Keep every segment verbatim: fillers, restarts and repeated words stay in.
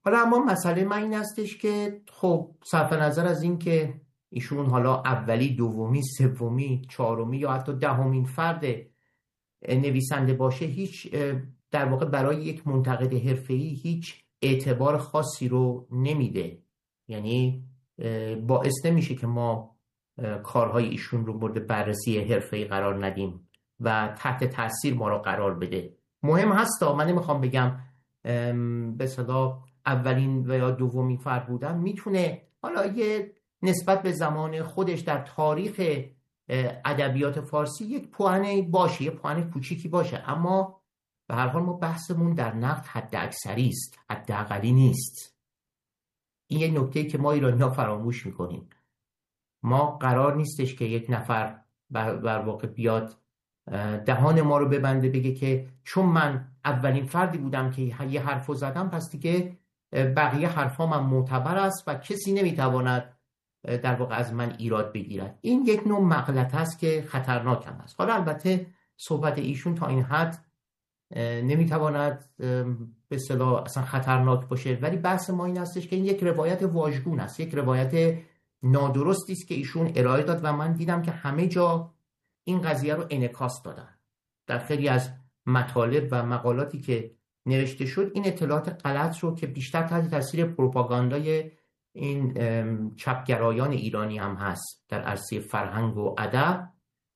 حالا اما مسئله من این هستش که خب صرف نظر از این که ایشون حالا اولی، دومی، سومی، چهارمی یا حتی دهمین فرد نویسنده باشه، هیچ در واقع برای یک منتقد حرفه‌ای هیچ اعتبار خاصی رو نمیده. یعنی باعث نمیشه که ما کارهای ایشون رو مورد بررسی حرفه‌ای قرار ندیم و تحت تاثیر ما رو قرار بده. مهم هست، من نمیخوام بگم به اصطلاح اولین و یا دومین فرد بودن میتونه حالا یه نسبت به زمان خودش در تاریخ ادبیات فارسی یک پوانه باشه، یه پوانه کوچیکی باشه، اما به هر حال ما بحثمون در نقد حد اکثری است، حداقلی نیست. این یک نکته‌ای که ما ایرانی‌ها فراموش میکنیم. ما قرار نیستش که یک نفر بر واقع بیاد دهان ما رو ببنده بگه که چون من اولین فردی بودم که یه حرفو زدم پس دیگه بقیه حرفام هم معتبر است و کسی نمیتواند در واقع از من ایراد بگیرد. این یک نوع مغلطه است که خطرناک هم است. حالا البته صحبت ایشون تا این حد نمیتواند به اصطلاح اصلا خطرناک باشه، ولی بحث ما این هستش که این یک روایت واژگون است، یک روایت نادرستی است که ایشون ارائه داد و من دیدم که همه جا این قضیه رو انعکاس دادن. در خیلی از مطالب و مقالاتی که نوشته شد این اطلاعات غلط رو که بیشتر تحت تاثیر پروپاگاندای این چپگرایان ایرانی هم هست در عرصه فرهنگ و ادب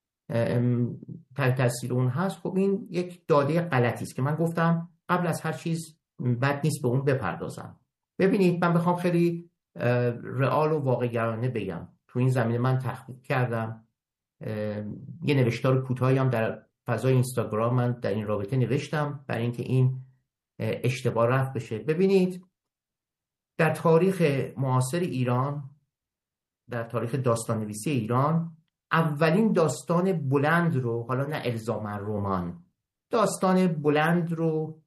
تحت تاثیر اون هست، خب این یک داده غلطی است که من گفتم قبل از هر چیز بد نیست به اون بپردازم. ببینید من بخوام خیلی رئال و واقع‌گرایانه بگم، تو این زمینه من تحقیق کردم، یه نوشتار کوتاهی هم در فضای اینستاگرام من در این رابطه نوشتم برای اینکه این اشتباه رفع بشه. ببینید در تاریخ معاصر ایران، در تاریخ داستان نویسی ایران، اولین داستان بلند رو، حالا نه الزاما رمان، داستان بلند رو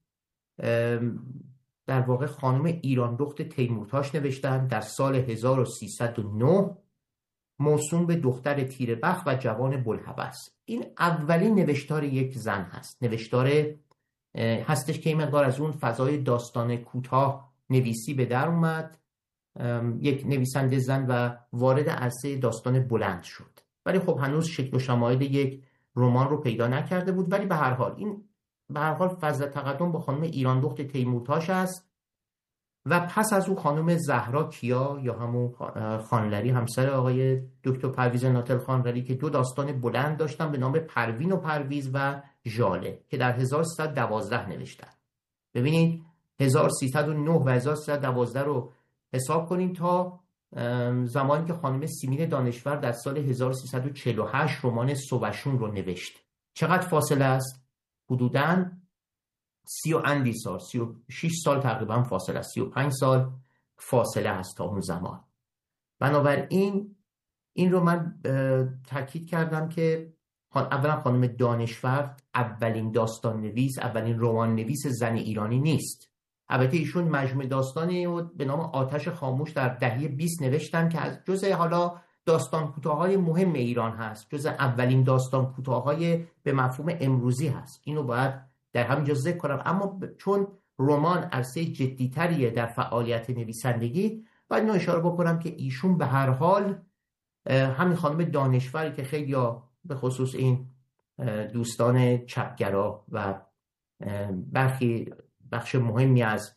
در واقع خانم ایراندخت تیمورتاش نوشتن در سال هزار و سیصد و نه، موسوم به دختر تیره بخت و جوان بوالهوس. این اولین نوشتار یک زن هست، نوشتار هستش که این مقدار از اون فضای داستان کوتاه نویسی به در اومد، یک نویسنده زن و وارد عرصه داستان بلند شد، ولی خب هنوز شکل و شمایل یک رمان رو پیدا نکرده بود. ولی به هر حال این به هر حال فضل تقدم با خانم ایراندخت تیمورتاش است و پس از او خانم زهرا کیا یا همون خانلری، همسر آقای دکتر پرویز ناتل خانلری، که دو داستان بلند داشتن به نام پروین و پرویز و ژاله که در هزار و سیصد و دوازده نوشتن. ببینید هزار و سیصد و نه و هزار و سیصد و دوازده رو حساب کنیم تا زمانی که خانم سیمین دانشور در سال هزار و سیصد و چهل و هشت رمان سوشون رو نوشت. چقدر فاصله است؟ حدوداً سی و اندی سال، سی و شش سال تقریبا فاصله است، سی و پنج سال فاصله است تا اون زمان. بنابراین این رو من تاکید کردم که اولا خانم دانشور اولین داستان نویس، اولین رمان نویس زن ایرانی نیست. البته ایشون مجموعه داستانی به نام آتش خاموش در دهه بیست نوشتن که از جزء حالا داستان کوتاه‌های مهم ایران هست، جزء اولین داستان کوتاه‌های به مفهوم امروزی هست. اینو باید در همینجا ذکر کنم. اما چون رمان عرصه جدی‌تریه در فعالیت نویسندگی، باید اینو اشاره بکنم که ایشون به هر حال همین خانم دانشوری که خیلی به خصوص این دوستان چپگرا و برخی بخش مهمی از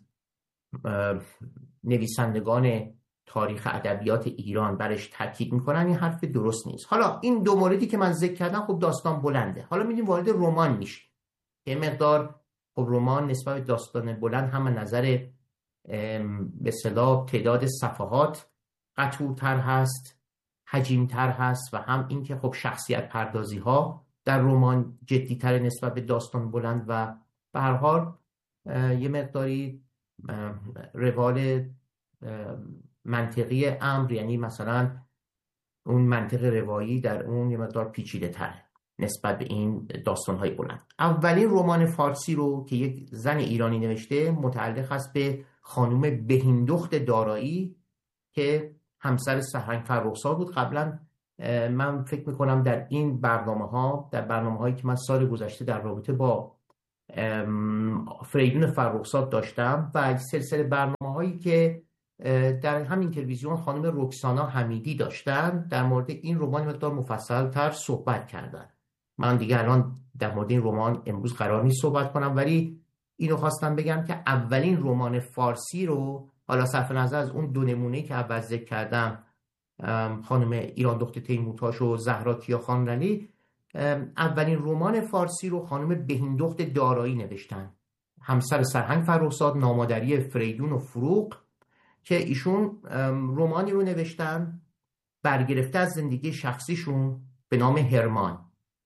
نویسندگان تاریخ ادبیات ایران برش تاکید میکنن، این حرف درست نیست. حالا این دو موردی که من ذکر کردم خب داستان بلنده. حالا میریم وارد رمان میشه. یه مقدار خب رمان نسبت به داستان بلند هم نظر به اصطلاح تعداد صفحات قطورتر هست، حجیمتر هست و هم اینکه خب شخصیت پردازی ها در رمان جدی‌تر نسبت به داستان بلند و به هر حال یه مقداری روال منطقی امر، یعنی مثلا اون منطق روایی در اون یه مقدار پیچیده تره نسبت به این داستان‌های بلند. اولین رمان فارسی رو که یک زن ایرانی نوشته متعلق است به خانم بهیندخت دارایی که همسر سهرنگ فرخزاد بود. قبلا من فکر میکنم در این برنامه ها، در برنامه هایی که من سال گذشته در رابطه با فریدون فرخزاد داشتم و سلسله برنامه هایی که در همین تلویزیون خانم رکسانا حمیدی داشتن در مورد این رمان مقدار مفصل تر صحبت کردن. من دیگه الان در مورد این رمان امروز قرار نیست صحبت کنم، ولی اینو خواستم بگم که اولین رمان فارسی رو، حالا صرف نظر از اون دو نمونه‌ای که اول ذکر کردم، خانم ایران دختر تیمورتاش و زهرا کیا خانرلی، اولین رمان فارسی رو خانم بهیندخت دارایی نوشتن، همسر سرهنگ فرخزاد، نامادری فریدون و فروغ، که ایشون رمانی رو نوشتن برگرفته از زندگی شخصیشون به نام هرمان.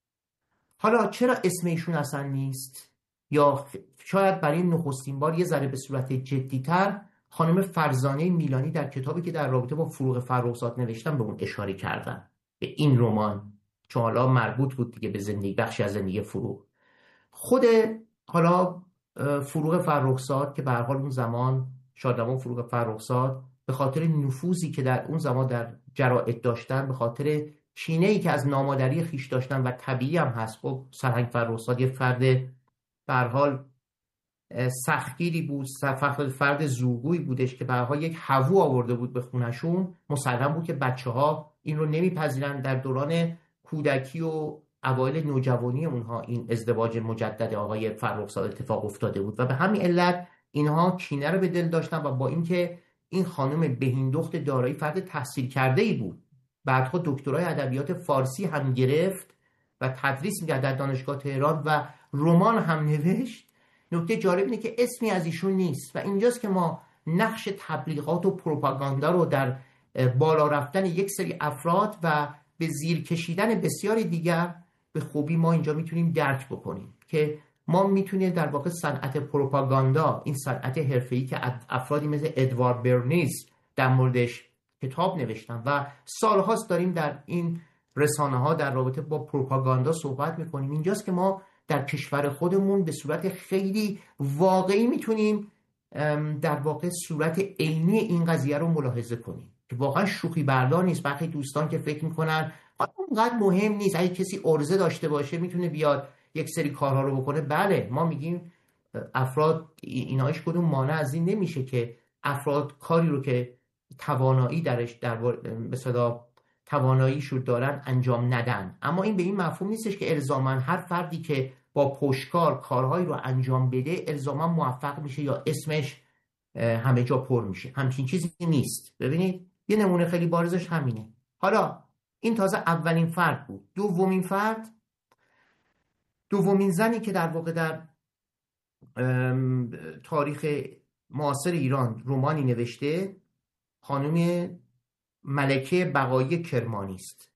حالا چرا اسم ایشون اصلا نیست؟ یا شاید برای نخستین بار یه ذره به صورت جدی‌تر خانم فرزانه میلانی در کتابی که در رابطه با فروغ فرخزاد نوشتن به اون اشاره کردن، به این رمان، چون حالا مربوط بود دیگه به زندگی، بخشی از زندگی فروغ. خود حالا فروغ فرخزاد که به هر حال اون زمان، شادروان فروغ فرخزاد، به خاطر نفوذی که در اون زمان در جرائد داشتن، به خاطر کینه‌ای که از نامادری خیش داشتن و طبیعی هم هست، خب سرهنگ فرخزاد یه فرد به هر حال سختگیری بود، فرد زورگویی بودش که به هر حال یک هوو آورده بود به خونشون. مسلم بود که بچه‌ها این رو نمیپذیرن. در دوران کودکی و اوایل نوجوانی اونها این ازدواج مجدد آقای فرخزاد اتفاق افتاده بود و به همین علت اینها کینه رو به دل داشتن و با اینکه این خانم بهیندخت دارایی فرد تحصیل کرده‌ای بود، بعدها دکترای ادبیات فارسی هم گرفت و تدریس می‌کرد در دانشگاه تهران و رمان هم نوشت. نکته جالب اینه که اسمی از ایشون نیست و اینجاست که ما نقش تبلیغات و پروپاگاندا رو در بالا رفتن یک سری افراد و به زیر کشیدن بسیاری دیگر به خوبی ما اینجا میتونیم درک بکنیم که ما میتونیم در واقع صنعت پروپاگاندا، این صنعت حرفه‌ای که افرادی مثل ادوارد برنیز در موردش کتاب نوشتن و سالهاست داریم در این رسانه ها در رابطه با پروپاگاندا صحبت میکنیم، اینجاست که ما در کشور خودمون به صورت خیلی واقعی میتونیم در واقع صورت عینی این قضیه رو ملاحظه کنیم که واقعا شوخی بردار نیست. برخی دوستان که فکر میکنن اونقدر مهم نیست، اگه کسی عرضه داشته باشه میتونه بیاد یک سری کارها رو بکنه. بله، ما میگیم افراد اینایش کدوم مانع از این نمیشه که افراد کاری رو که توانایی درش در مثلا تواناییشو دارن انجام ندن، اما این به این مفهوم نیستش که الزاما هر فردی که با پشتکار کارهایی رو انجام بده الزاما موفق میشه یا اسمش همه جا پر میشه. همچین چیزی نیست. ببینید یه نمونه خیلی بارزش همینه. حالا این تازه اولین فرد بود. دومین فرد، دومین زنی که در واقع در تاریخ معاصر ایران رمانی نوشته، خانم ملکه بقایی کرمانی است.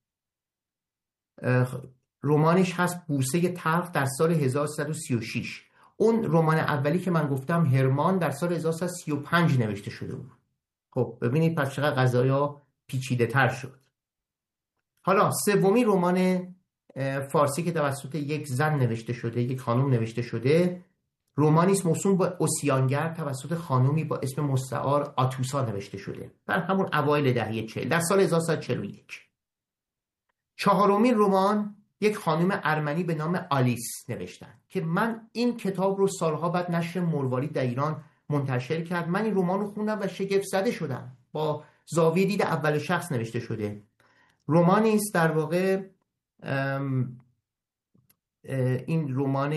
رمانش هست بوسه تلخ در سال هزار و سیصد و سی و شش. اون رمان اولی که من گفتم هرمان در سال هزار و سیصد و سی و پنج نوشته شده بود. خب ببینید پس چقدر قضایا پیچیده تر شد. حالا سومین رمان فارسی که توسط یک زن نوشته شده، یک خانم نوشته شده، رمانی است موسوم با اوسیانگر توسط خانومی با اسم مستعار آتوسا نوشته شده در همون اوایل دهه چهل در سال هزار و سیصد و چهل و یک. چهارمین رمان یک خانم ارمنی به نام آلیس نوشتن که من این کتاب رو سالها بعد نشر مروارید در ایران منتشر کرد. من این رمان رو خوندم و شگفت زده شدم. با زاویه دید اول شخص نوشته شده. رمانی است در واقع ام این رمان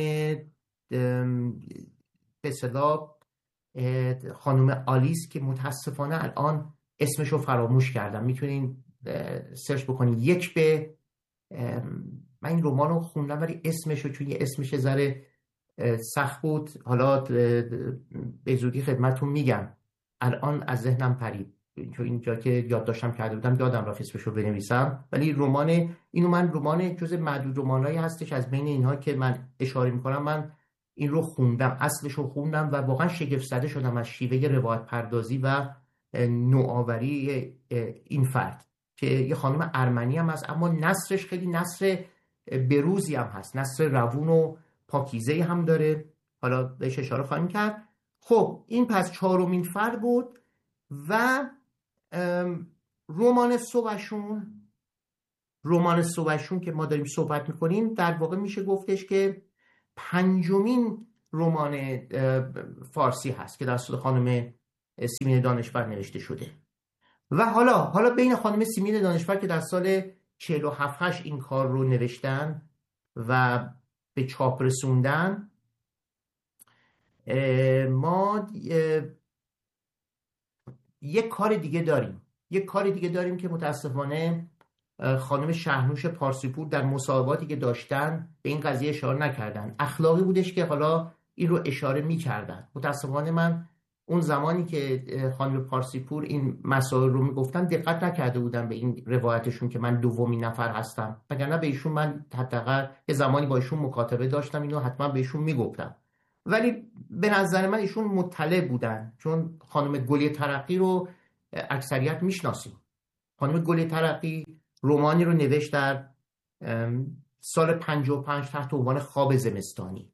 به اصطلاح خانم آلیس که متاسفانه الان اسمش رو فراموش کردم، میتونین سرچ بکنین. یک به من این رمان رو خوندم ولی اسمش رو، چون یه اسمش ذره سخت بود، حالا به زودی خدمتون میگم، الان از ذهنم پرید چون اینجا که یاد داشتم کرده بودم یادم رفت اسمش رو بنویسم. ولی رمان اینو من رمان جز معدود رمانایی هستش از بین اینها که من اشاره میکنم. من این رو خوندم، اصلش رو خوندم و واقعا شگفت زده شدم از شیوه روایت پردازی و نوآوری این فرد که یه خانم ارمنی هم هست، اما نثرش خیلی نثر بروزی هم هست، نثر روون و پاکیزه هم داره. حالا بهش اشاره خواهیم کرد. خب این پس چهارمین فرد بود و رمان صبحشون رمان صبحشون که ما داریم صحبت میکنیم در واقع میشه گفتش که پنجمین رمان فارسی هست که توسط خانم سیمین دانشور نوشته شده. و حالا حالا بین خانم سیمین دانشور که در سال چهل و هفت این کار رو نوشتن و به چاپ رسوندن، ما یک کار دیگه داریم یک کار دیگه داریم که متاسفانه خانم شهنوش پارسیپور در مصاحباتی که داشتن به این قضیه اشاره نکردن. اخلاقی بودش که حالا این رو اشاره میکردن. متاسفانه من اون زمانی که خانم پارسیپور این مسائل رو میگفتن دقت نکرده بودم به این روایتشون که من دومین نفر هستم، وگرنه به ایشون من حداقل یه زمانی با ایشون مکاتبه داشتم، اینو حتما به ایشون میگفتم. ولی به نظر من ایشون مطلع بودن، چون خانم گلی ترقی رو اکثریت میشناسیم. خانم گلی ترقی رمانی رو نوشت در سال پنجاه و پنج تحت عنوان خواب زمستانی.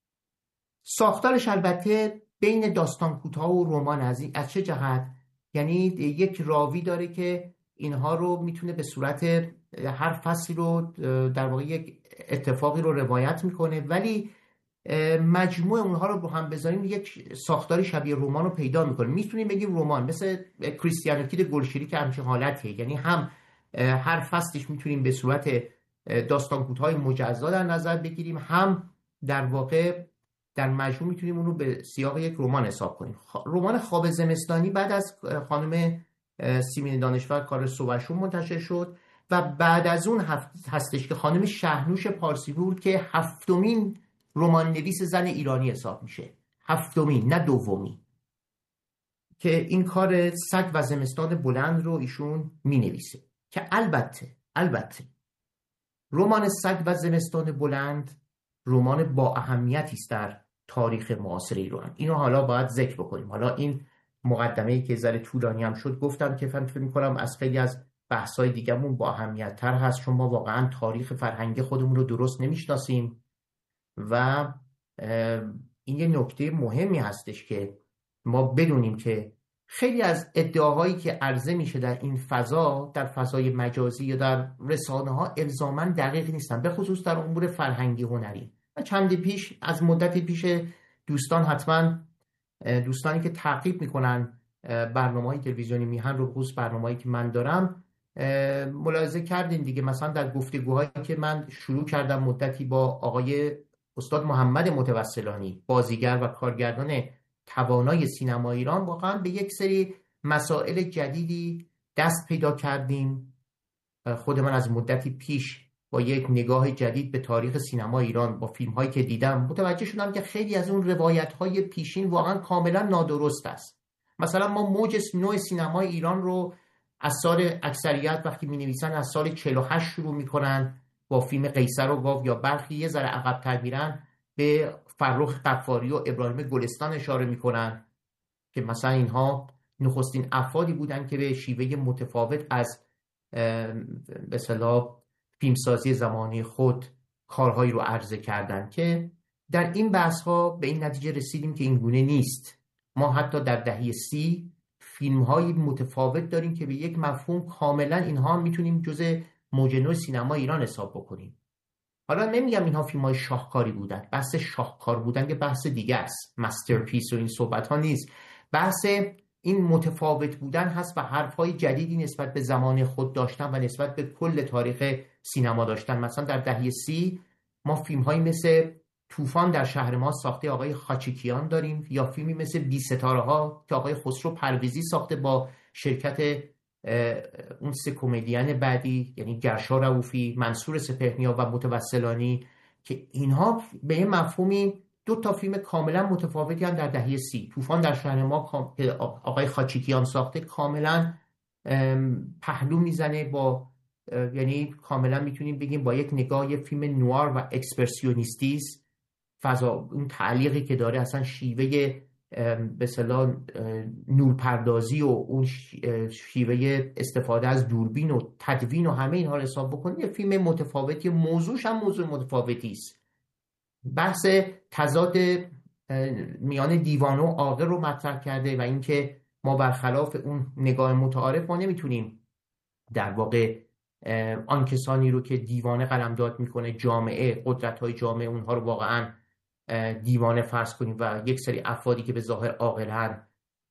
ساختارش البته بین داستان کوتاه و رمان از, از چه جهت؟ یعنی یک راوی داره که اینها رو میتونه به صورت هر فصلی رو در واقع یک اتفاقی رو روایت میکنه، ولی مجموع اونها رو با هم بذاریم یک ساختاری شبیه رمان رو پیدا میکنه. میتونیم بگیم رمان مثل کریستیانوتید گلشیری که همچین حالتیه، یعنی هم هر فصلش میتونیم به صورت داستان کوتاه مجزا در نظر بگیریم، هم در واقع در مجموع میتونیم اون رو به سیاق یک رمان حساب کنیم. رمان خواب زمستانی بعد از خانم سیمین دانشور کار صبحشون منتشر شد و بعد از اون هستش که خانم شهنوش پارسیپور که هفتمین رمان نویس زن ایرانی حساب میشه، هفتمین نه دومی، که این کار سگ و زمستان بلند رو ایشون مینویسه که البته البته رمان سگ و زمستان بلند رمان با اهمیتی است در تاریخ معاصر ایران. اینو حالا باید ذکر بکنیم. حالا این مقدمه‌ای که ذره طولانی هم شد گفتم که فکر می‌کنم از خیلی از بحث‌های دیگه‌مون با اهمیت تر هست، چون ما واقعا تاریخ فرهنگی خودمون رو درست نمی‌شناسیم و این یه نکته مهمی هستش که ما بدونیم که خیلی از ادعاهایی که عرضه میشه در این فضا، در فضای مجازی یا در رسانه ها، الزاماً دقیق نیستن، به خصوص در امور فرهنگی هنری. و چندی پیش از مدتی پیش دوستان حتما دوستانی که تعقیب میکنن برنامه‌های تلویزیونی میهن رو، خصوص برنامه‌ای که من دارم، ملاحظه کردین دیگه. مثلا در گفتگوهایی که من شروع کردم مدتی با آقای استاد محمد متوسلانی، بازیگر و کارگردان توانای سینما ایران، واقعا به یک سری مسائل جدیدی دست پیدا کردیم. خود من از مدتی پیش با یک نگاه جدید به تاریخ سینما ایران، با فیلم هایی که دیدم، متوجه شدم که خیلی از اون روایت های پیشین واقعا کاملا نادرست است. مثلا ما موج نو سینمای ایران رو از سال اکثریت وقتی می نویسن از سال چهل و هشت شروع می کنن با فیلم قیصر و گاو، یا برخی یه ذره عقب‌تر میرن به فرخ غفاری و ابراهیم گلستان اشاره میکنن که مثلا اینها نخستین افرادی بودن که به شیوه متفاوت از به اصطلاح فیلمسازی زمانی خود کارهایی رو عرضه کردن، که در این بحث‌ها به این نتیجه رسیدیم که این گونه نیست. ما حتی در دهه سی فیلم‌های متفاوت داریم که به یک مفهوم کاملا اینها میتونیم جزء موج نو سینما ایران حساب بکنیم. حالا نمیگم اینها فیلم‌های شاهکاری بودن، بحث شاهکار بودن که بحث دیگه است، ماسترپیس و این صحبت ها نیست. بحث این متفاوت بودن هست و حرف‌های جدیدی نسبت به زمان خود داشتن و نسبت به کل تاریخ سینما داشتن. مثلا در دهه سی ما فیلم‌هایی مثل طوفان در شهر ما ساخته آقای خاچیکیان داریم، یا فیلمی مثل بی ستاره ها که آقای خسرو پرویزی ساخته با شرکت اون سه کمدین بعدی، یعنی گرشا رؤوفی، منصور سپهرنیا و متوسلانی، که اینها به یه مفهومی دو تا فیلم کاملا متفاوتی هم در دهه سی. طوفان در شهر ما که آقای خاچیکیان ساخته کاملا پهلو میزنه با، یعنی کاملا میتونیم بگیم با یک نگاه فیلم نوار و اکسپرسیونیستیست، فضا اون تعلیقی که داره، اصلا شیوه به اصطلاح نورپردازی و اون شیوه استفاده از دوربین و تدوین و همه اینها رو حساب بکنید، یه فیلم متفاوتی، موضوعش هم موضوع متفاوتی است. بحث تضاد میان دیوانه و عاقل رو مطرح کرده و اینکه ما برخلاف اون نگاه متعارف ما نمیتونیم در واقع آن کسانی رو که دیوانه قلمداد میکنه جامعه، قدرت‌های جامعه، اونها رو واقعاً دیوانه فرض کنیم و یک سری افرادی که به ظاهر عاقلن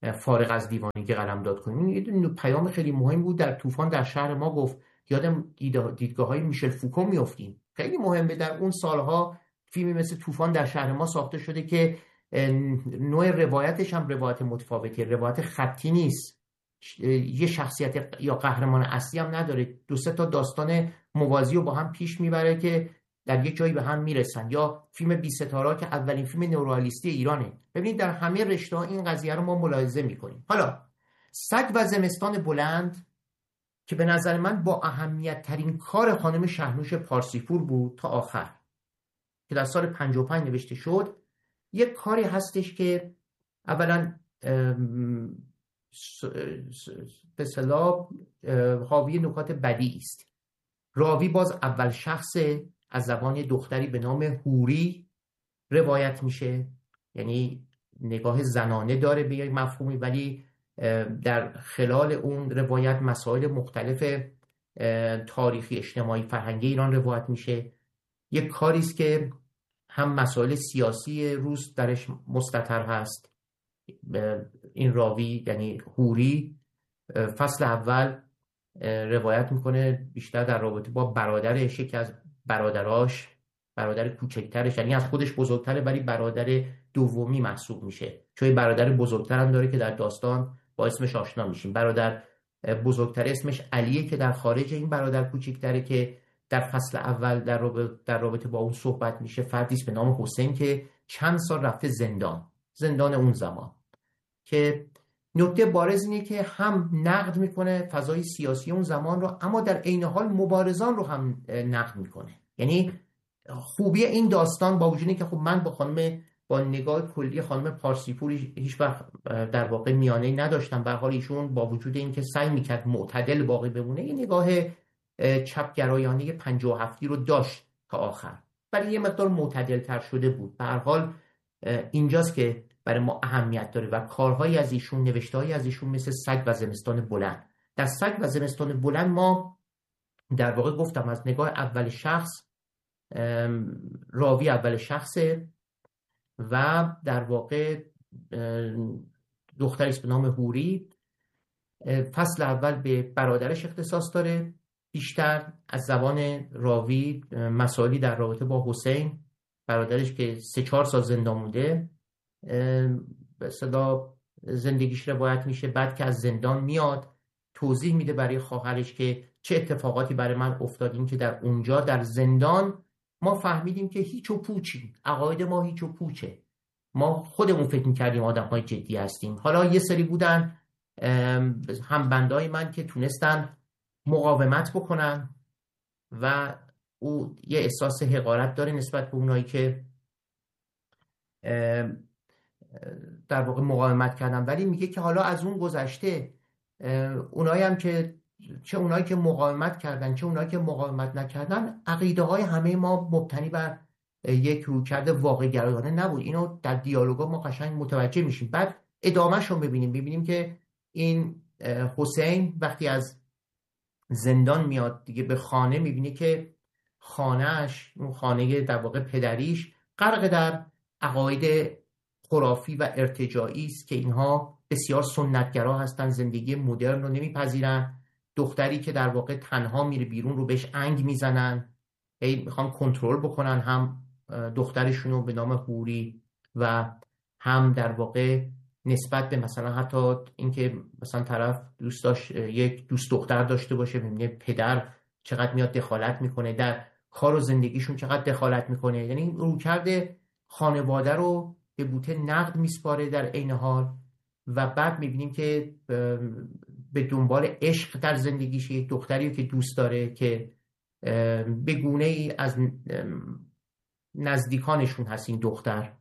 فارغ از دیوانگی قلمداد کنیم. این یه دونه پیام خیلی مهم بود. در طوفان در شهر ما گفت یادم دیدگاه های میشل فوکو میافتیم. خیلی مهمه. در اون سالها فیلمی مثل طوفان در شهر ما ساخته شده که نوع روایتش هم روایت متفاوتی، روایت خطی نیست، یه شخصیت یا قهرمان اصلی هم نداره، دو سه تا داستان موازی رو با هم پیش میبره که در یک جایی به هم میرسن. یا فیلم بی ستاره که اولین فیلم نورئالیستی ایرانه. ببینید در همه رشته‌ها این قضیه رو ما ملاحظه میکنیم. حالا سگ و زمستان بلند که به نظر من با اهمیت ترین کار خانم شهنوش پارسیپور بود تا آخر، که در سال پنجاه و پنج نوشته شد، یک کاری هستش که اولا به اصطلاح حاوی نکات بدیعی است. راوی باز اول شخص از زبان دختری به نام حوری روایت میشه، یعنی نگاه زنانه داره به یک مفهومی، ولی در خلال اون روایت مسائل مختلف تاریخی، اجتماعی، فرهنگی ایران روایت میشه. یک کاری است که هم مسائل سیاسی روز درش مستتر هست. این راوی یعنی حوری فصل اول روایت میکنه بیشتر در رابطه با برادرش، یکی از برادراش، برادر کوچکترش، یعنی از خودش بزرگتره ولی برادر دومی محسوب میشه، چون برادر بزرگتر هم داره که در داستان با اسمش آشنا میشیم. برادر بزرگتر اسمش علیه که در خارج این برادر کوچکتره که در فصل اول در رابطه, در رابطه با اون صحبت میشه. فردی است به نام حسین که چند سال رفته زندان، زندان اون زمان، که نکته بارز اینه که هم نقد میکنه فضای سیاسی اون زمان رو، اما در عین حال مبارزان رو هم نقد میکنه. یعنی خوبی این داستان با وجودی که خب من با خانم با نگاه کلی خانم پارسیپور هیچ وقت در واقع میانه‌ای نداشتم، به حال ایشون با وجود اینکه سعی میکرد معتدل باقی بمونه، یه نگاه چپگرایانه پنجاه و هفتی رو داشت تا آخر، ولی یه مقدار معتدل تر شده بود. به هر حال اینجاست که برای ما اهمیت داره و کارهایی از ایشون، نوشته‌هایی از ایشون مثل سگ و زمستان بلند. در سگ و زمستان بلند ما در واقع گفتم از نگاه اول شخص، راوی اول شخصه و در واقع دختری است به نام حوری. فصل اول به برادرش اختصاص داره، بیشتر از زبان راوی مسائلی در رابطه با حسین برادرش که سه چهار سال زندان مونده به صدا زندگیش روایت میشه. بعد که از زندان میاد توضیح میده برای خواهرش که چه اتفاقاتی برای من افتاد، این که در اونجا در زندان ما فهمیدیم که هیچ و پوچیم، عقاید ما هیچ و پوچه، ما خودمون فکر میکردیم آدم های جدی هستیم. حالا یه سری بودن هم بندای من که تونستن مقاومت بکنن و او یه احساس حقارت داره نسبت به اونایی که در واقع مقاومت کردن، ولی میگه که حالا از اون گذشته اونایی هم که چه اونایی که مقاومت کردن چه اونایی که مقاومت نکردن، عقیده های همه ما مبتنی بر یک رویکرد واقع گرایانه نبود. اینو در دیالوگا ما قشنگ متوجه میشیم. بعد ادامهش رو ببینیم ببینیم که این حسین وقتی از زندان میاد دیگه به خانه، میبینه که خانهش، اون خانه در واقع پدریش، غرق در عقاید خرافی و ارتجاعی است که اینها بسیار سنتگرا هستن، زندگی مدرن رو نمیپذیرن. دختری که در واقع تنها میره بیرون رو بهش انگ میزنن، هی میخوان کنترل بکنن هم دخترشون رو به نام حوری و هم در واقع نسبت به مثلا حتی اینکه مثلا طرف دوست داشت یک دوست دختر داشته باشه، میبینه پدر چقدر میاد دخالت میکنه در کار و زندگیشون، چقدر دخالت میکنه. یعنی رویکرد خانواده رو به بوته نقد میسپاره در عین حال، و بعد میبینیم که به دنبال عشق در زندگیش، یک دختری که دوست داره که به گونه ای از نزدیکانشون هست این دختر،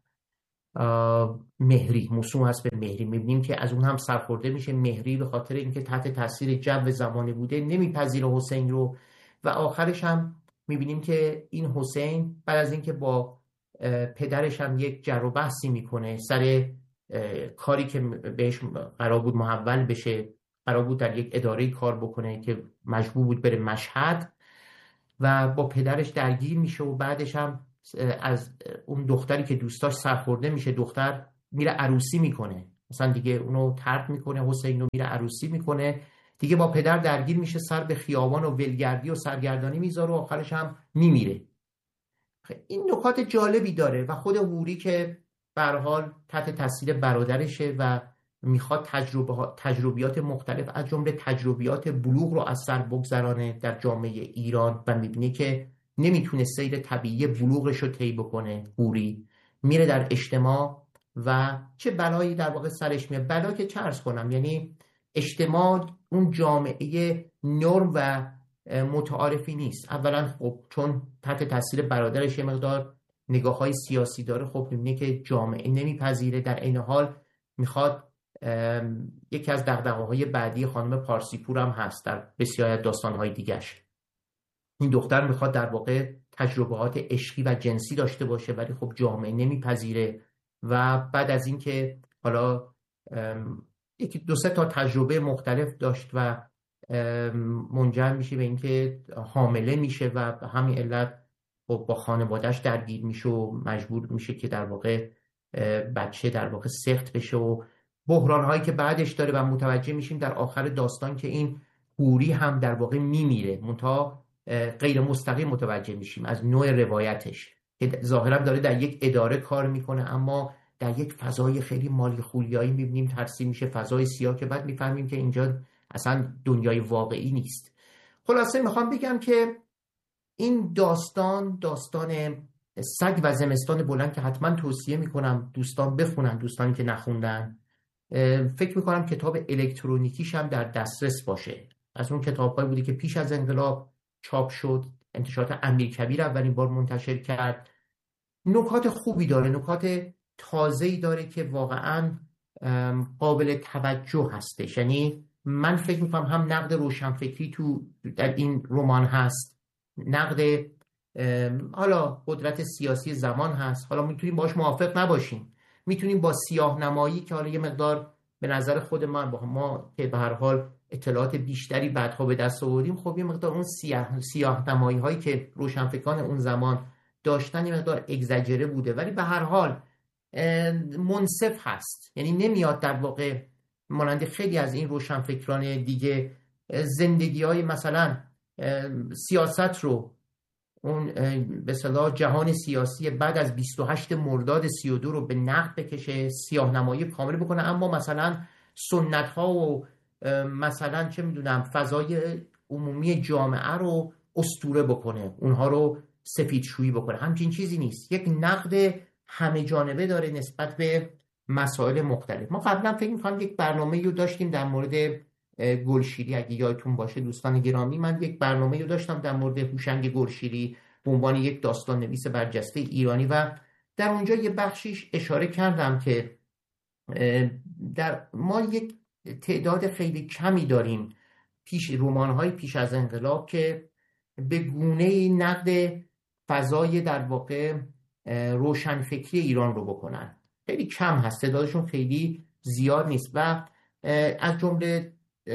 مهری، موسوم هست به مهری. میبینیم که از اون هم سرخورده میشه. مهری به خاطر اینکه تحت تاثیر جو زمانه بوده نمیپذیره حسین رو، و آخرش هم میبینیم که این حسین بعد از اینکه با پدرش هم یک جر و بحثی میکنه سر کاری که بهش قرار بود محول بشه، قرار بود در یک اداره کار بکنه که مجبور بود بره مشهد و با پدرش درگیر میشه، و بعدش هم از اون دختری که دوست داشت سرخورده میشه. دختر میره عروسی میکنه مثلا دیگه اونو طرد میکنه، حسین رو میره عروسی میکنه، دیگه با پدر درگیر میشه، سر به خیابان و ولگردی و سرگردانی میذاره و آخرش هم میمیره. این نکات جالبی داره و خود حوری که به هر حال تحت تاثیر برادرشه و میخواد تجربه تجربیات مختلف از جمله تجربیات بلوغ رو از سر بگذرانه در جامعه ایران و میبینه که نمیتونه سیر طبیعی بلوغش رو طی بکنه. حوری میره در اجتماع و چه بلایی در واقع سرش میاد. بلا که چه عرض کنم، یعنی اجتماع اون جامعه نرم و متعارفی نیست. اولا خب چون تحت تاثیر برادرش یه مقدار نگاه های سیاسی داره، خب میبینه که جامعه نمیپذیره. در این حال میخواد یکی از دغدغه‌های بعدی خانم پارسیپور هم هست در بسیاری از داستان‌های دیگش. این دختر میخواد در واقع تجربهات عشقی و جنسی داشته باشه ولی خب جامعه نمیپذیره و بعد از اینکه حالا یکی دو سه تا تجربه مختلف داشت و منجر میشه به اینکه حامله میشه و به همین علت خب با خانوادهش درگیر میشه و مجبور میشه که در واقع بچه در واقع سخت بشه و بحران هایی که بعدش داره و متوجه میشیم در آخر داستان که این حوری هم در واقع میمیره، منتها غیر مستقیم متوجه میشیم از نوع روایتش که ظاهرا داره در یک اداره کار میکنه اما در یک فضای خیلی مالی خولیایی میبینیم ترسیم میشه، فضای سیاه، که بعد میفهمیم که اینجا اصلا دنیای واقعی نیست. خلاصه میخوام بگم که این داستان داستان سگ و زمستان بلند که حتما توصیه میکنم دوستان بخونن، دوستانی که نخوندن. فکر میکنم کتاب الکترونیکیش هم در دسترس باشه. از اون کتاب‌هایی بودی که پیش از انقلاب چاپ شد، انتشارات امیرکبیر اولین بار منتشر کرد. نکات خوبی داره، نکات تازه‌ای داره که واقعاً قابل توجه هستش. یعنی من فکر میکنم هم نقد روشنفکری تو در این رمان هست، نقد حالا قدرت سیاسی زمان هست. حالا میتونیم باش موافق نباشیم، میتونیم با سیاه نمایی که حالا یه مقدار به نظر خود من با ما که به هر حال اطلاعات بیشتری بعدها به دست آوردیم، خب یه مقدار اون سیاه سیاه نمایی هایی که روشنفکران اون زمان داشتن یه مقدار اگزاجره بوده، ولی به هر حال منصف هست. یعنی نمیاد در واقع مانند خیلی از این روشنفکران دیگه زندگی های مثلا سیاست رو، اون به اصطلاح جهان سیاسی بعد از بیست و هشت مرداد سی و دو رو به نقد بکشه، سیاه نمایی کامل بکنه، اما مثلا سنت ها و مثلا چه میدونم فضای عمومی جامعه رو اسطوره بکنه، اونها رو سفید شویی بکنه. همچین چیزی نیست. یک نقد همه جانبه داره نسبت به مسائل مختلف. ما قبلا فکر می‌کنم یک برنامه‌ای رو داشتیم در مورد گلشیری، اگه یادتون باشه دوستان گرامی، من یک برنامه‌ای رو داشتم در مورد هوشنگ گلشیری به عنوان یک داستان نویس برجسته ایرانی و در اونجا یه بخشیش اشاره کردم که در ما یک تعداد خیلی کمی داریم پیش رمان‌های پیش از انقلاب که به گونه‌ای نقد فضای در واقع روشنفکری ایران رو بکنن. خیلی کم هست، تعدادشون خیلی زیاد نیست و از جمله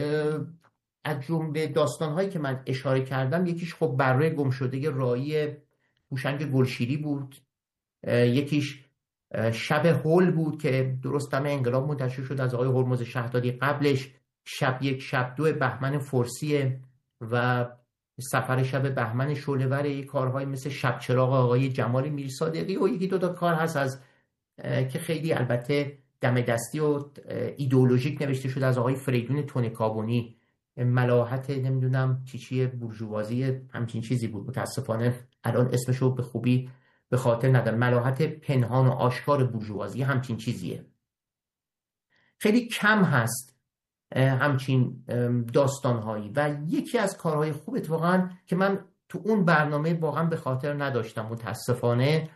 از جمله داستان‌هایی که من اشاره کردم یکیش خب بره گمشده رایی هوشنگ گلشیری بود، یکیش شب هول بود که درست دم انقلاب منتشر شد از آقای هرمز شهدادی، قبلش شب یک شب دو بهمن فرسیه و سفر شب بهمن شعله‌ور، کارهای مثل شب چراغ آقای جمال میرصادقی و یکی دو تا کار هست از که خیلی البته دم دستی و ایدئولوژیک نوشته شده از آقای فریدون تونکابونی، ملاحت نمیدونم چی چیه بورژوازی همچین چیزی بود، متاسفانه الان اسمشو به خوبی به خاطر ندارم، ملاحت پنهان و آشکار بورژوازی همچین چیزیه. خیلی کم هست همچین داستانهایی و یکی از کارهای خوب اتفاقا که من تو اون برنامه واقعا به خاطر نداشتم متاسفانه،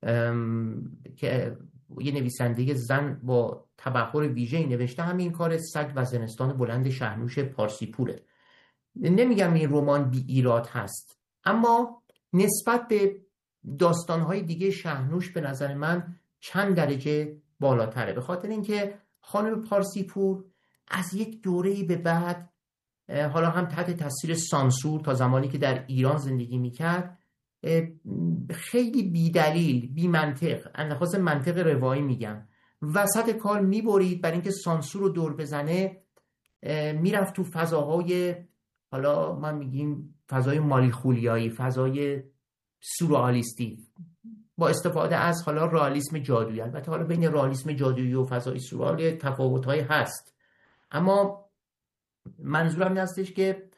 که یه نویسنده زن با تبحر ویژه‌ای نوشته، همین کار سگ و زمستان بلند شهنوش پارسیپوره. نمیگم این رمان بی ایراد هست، اما نسبت به داستانهای دیگه شهنوش به نظر من چند درجه بالاتره، به خاطر اینکه خانم پارسیپور از یک دوره‌ای به بعد، حالا هم تحت تاثیر سانسور تا زمانی که در ایران زندگی میکرد، خیلی بی دلیل بی منطق، اندخواست منطق روایی میگم، وسط کار میبرید برای اینکه سانسور رو دور بزنه، میرفت تو فضاهای، حالا ما میگیم فضای مالیخولیایی، فضای سورئالیستی، با استفاده از حالا رئالیسم جادویی. البته حالا بین رئالیسم جادویی و فضای سورئال تفاوت‌هایی هست، اما منظورم این هستش که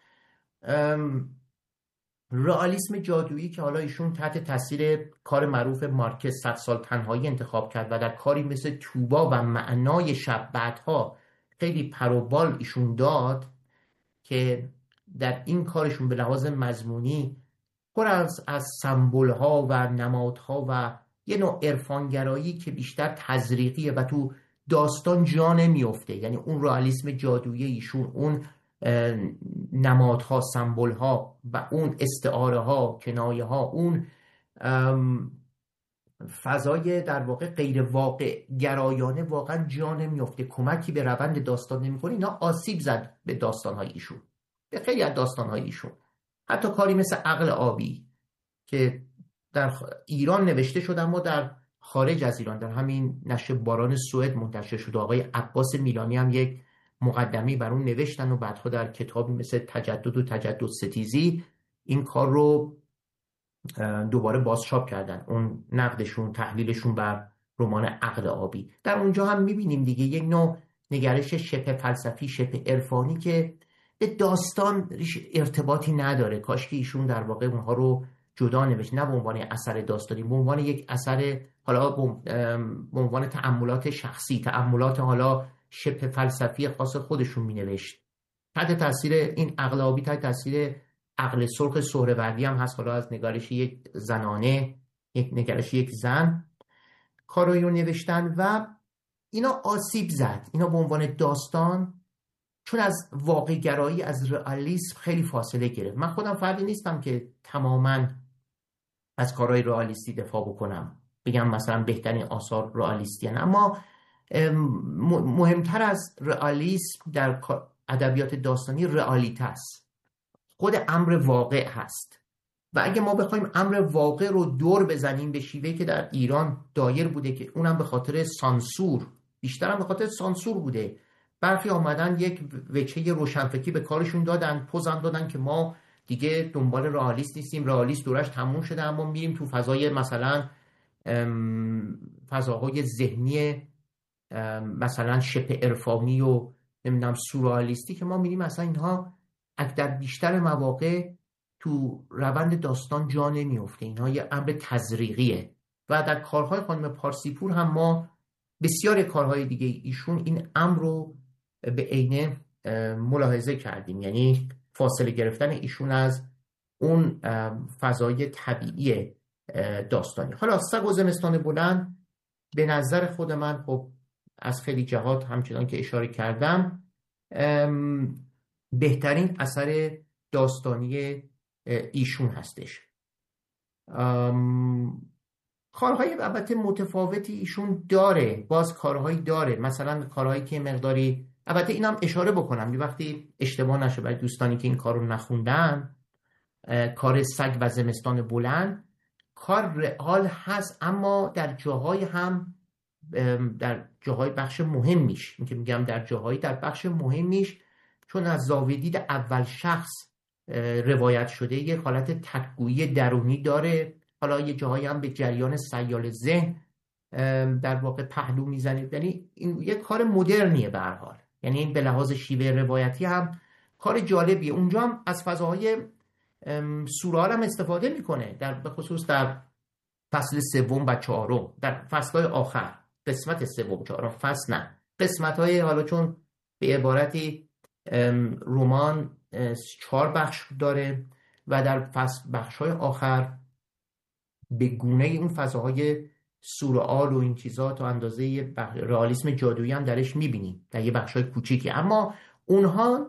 رئالیسم جادویی که حالا ایشون تحت تاثیر کار معروف مارکس صد سال تنهایی انتخاب کرد و در کاری مثل توبا و معنای شب بعدها خیلی پروبال ایشون داد، که در این کارشون به لحاظ مضمونی پر از از سمبل ها و نمادها و یه نوع عرفانگرایی که بیشتر تزریقیه و تو داستان جا نمیفته. یعنی اون رئالیسم جادویی ایشون، اون نمادها، سمبل ها و اون استعاره ها، کنایه ها، اون فضای در واقع غیر واقع گرایانه واقعا جا نمیفته، کمکی به روند داستان نمیکنه. اینا آسیب زد به داستانهای ایشون، به خیلی از داستانهای ایشون. حتی کاری مثل عقل آبی که در ایران نوشته شد اما در خارج از ایران در همین نشر باران سوئد منتشر شد، آقای عباس میلانی هم یک مقدمی بر اون نوشتن و بعدها در کتابی مثل تجدد و تجدد ستیزی این کار رو دوباره بازچاپ کردن، اون نقدشون، تحلیلشون بر رمان عقل آبی. در اونجا هم میبینیم دیگه یک نوع نگرش شبه فلسفی، شبه عرفانی که به داستان ارتباطی نداره. کاش که ایشون در واقع اونها رو جدا نوشت، نه به عنوان اثر داستانی، به عنوان یک اثر حالا به عنوان تأملات شخصی، تأملات حالا شبه فلسفی خاص خودشون مینوشت. تحت تاثیر این عقل آبی، تحت تاثیر عقل سرخ سهروردی هم هست، حالا از نگارش یک زنانه، یک نگارش یک زن کارایی رو نوشتن و اینا آسیب زد. اینا به عنوان داستان، چون از واقع گرایی، از رئالیسم خیلی فاصله گرفت. من خودم فردی نیستم که تماما از کارهای رئالیستی دفاع بکنم، بگم مثلا بهترین آثار رئالیستی هستند، اما مهمتر از رئالیسم در ادبیات داستانی رئالیته است، خود امر واقع هست. و اگه ما بخوایم امر واقع رو دور بزنیم به شیوهی که در ایران دایر بوده، که اونم به خاطر سانسور، بیشتر هم به خاطر سانسور بوده، برخی آمدن یک وجهه روشنفکری به کارشون دادن، پوزم دادن که ما دیگه دنبال رئالیست نیستیم، رئالیست دورش تموم شده، اما میریم تو فضای مثلا فضاهای ذهنی مثلا شبه عرفانی و نمیدونم سورئالیستی، که ما میریم مثلا اینها در بیشتر مواقع تو روند داستان جا نمیفته. اینها یه امر تزریقیه. و در کارهای خانم پارسیپور هم ما بسیار کارهای دیگه ایشون این امر رو به عینه ملاحظه کردیم، یعنی فاصله گرفتن ایشون از اون فضای طبیعی داستانی. حالا سگ و زمستان بلند به نظر خود من خب از خیلی جهات همچنان که اشاره کردم بهترین اثر داستانی ایشون هستش. کارهای البته متفاوتی ایشون داره، باز کارهایی داره، مثلا کارهایی که مقداری، البته اینم اشاره بکنم یه وقتی اشتباه نشه برای دوستانی که این کار رو نخوندن، کار سگ و زمستان بلند کار رئال هست، اما در جاهای هم در جاهای بخش مهمیش، این که میگم در جاهایی در بخش مهمیش، چون از زاویه دید اول شخص روایت شده، یه حالت تک‌گویی درونی داره، حالا یه جاهایی هم به جریان سیال ذهن در واقع پهلو میزنه. یعنی این یه کار مدرنیه به هر حال، یعنی این به لحاظ شیوه روایتی هم کار جالبیه. اونجا هم از فضاهای سورئال هم استفاده میکنه، در به خصوص در فصل سوم و چهارم، در فصلهای آخر، قسمت سوم چهارم، فصل نه، قسمت‌های، حالا چون به عبارتی رمان چهار بخش داره و در فصل بخش‌های آخر به گونه اون فضاهای سورئال و این چیزا تا اندازه رئالیسم جادویی هم درش می‌بینیم در یه بخش‌های کوچیکی، اما اونها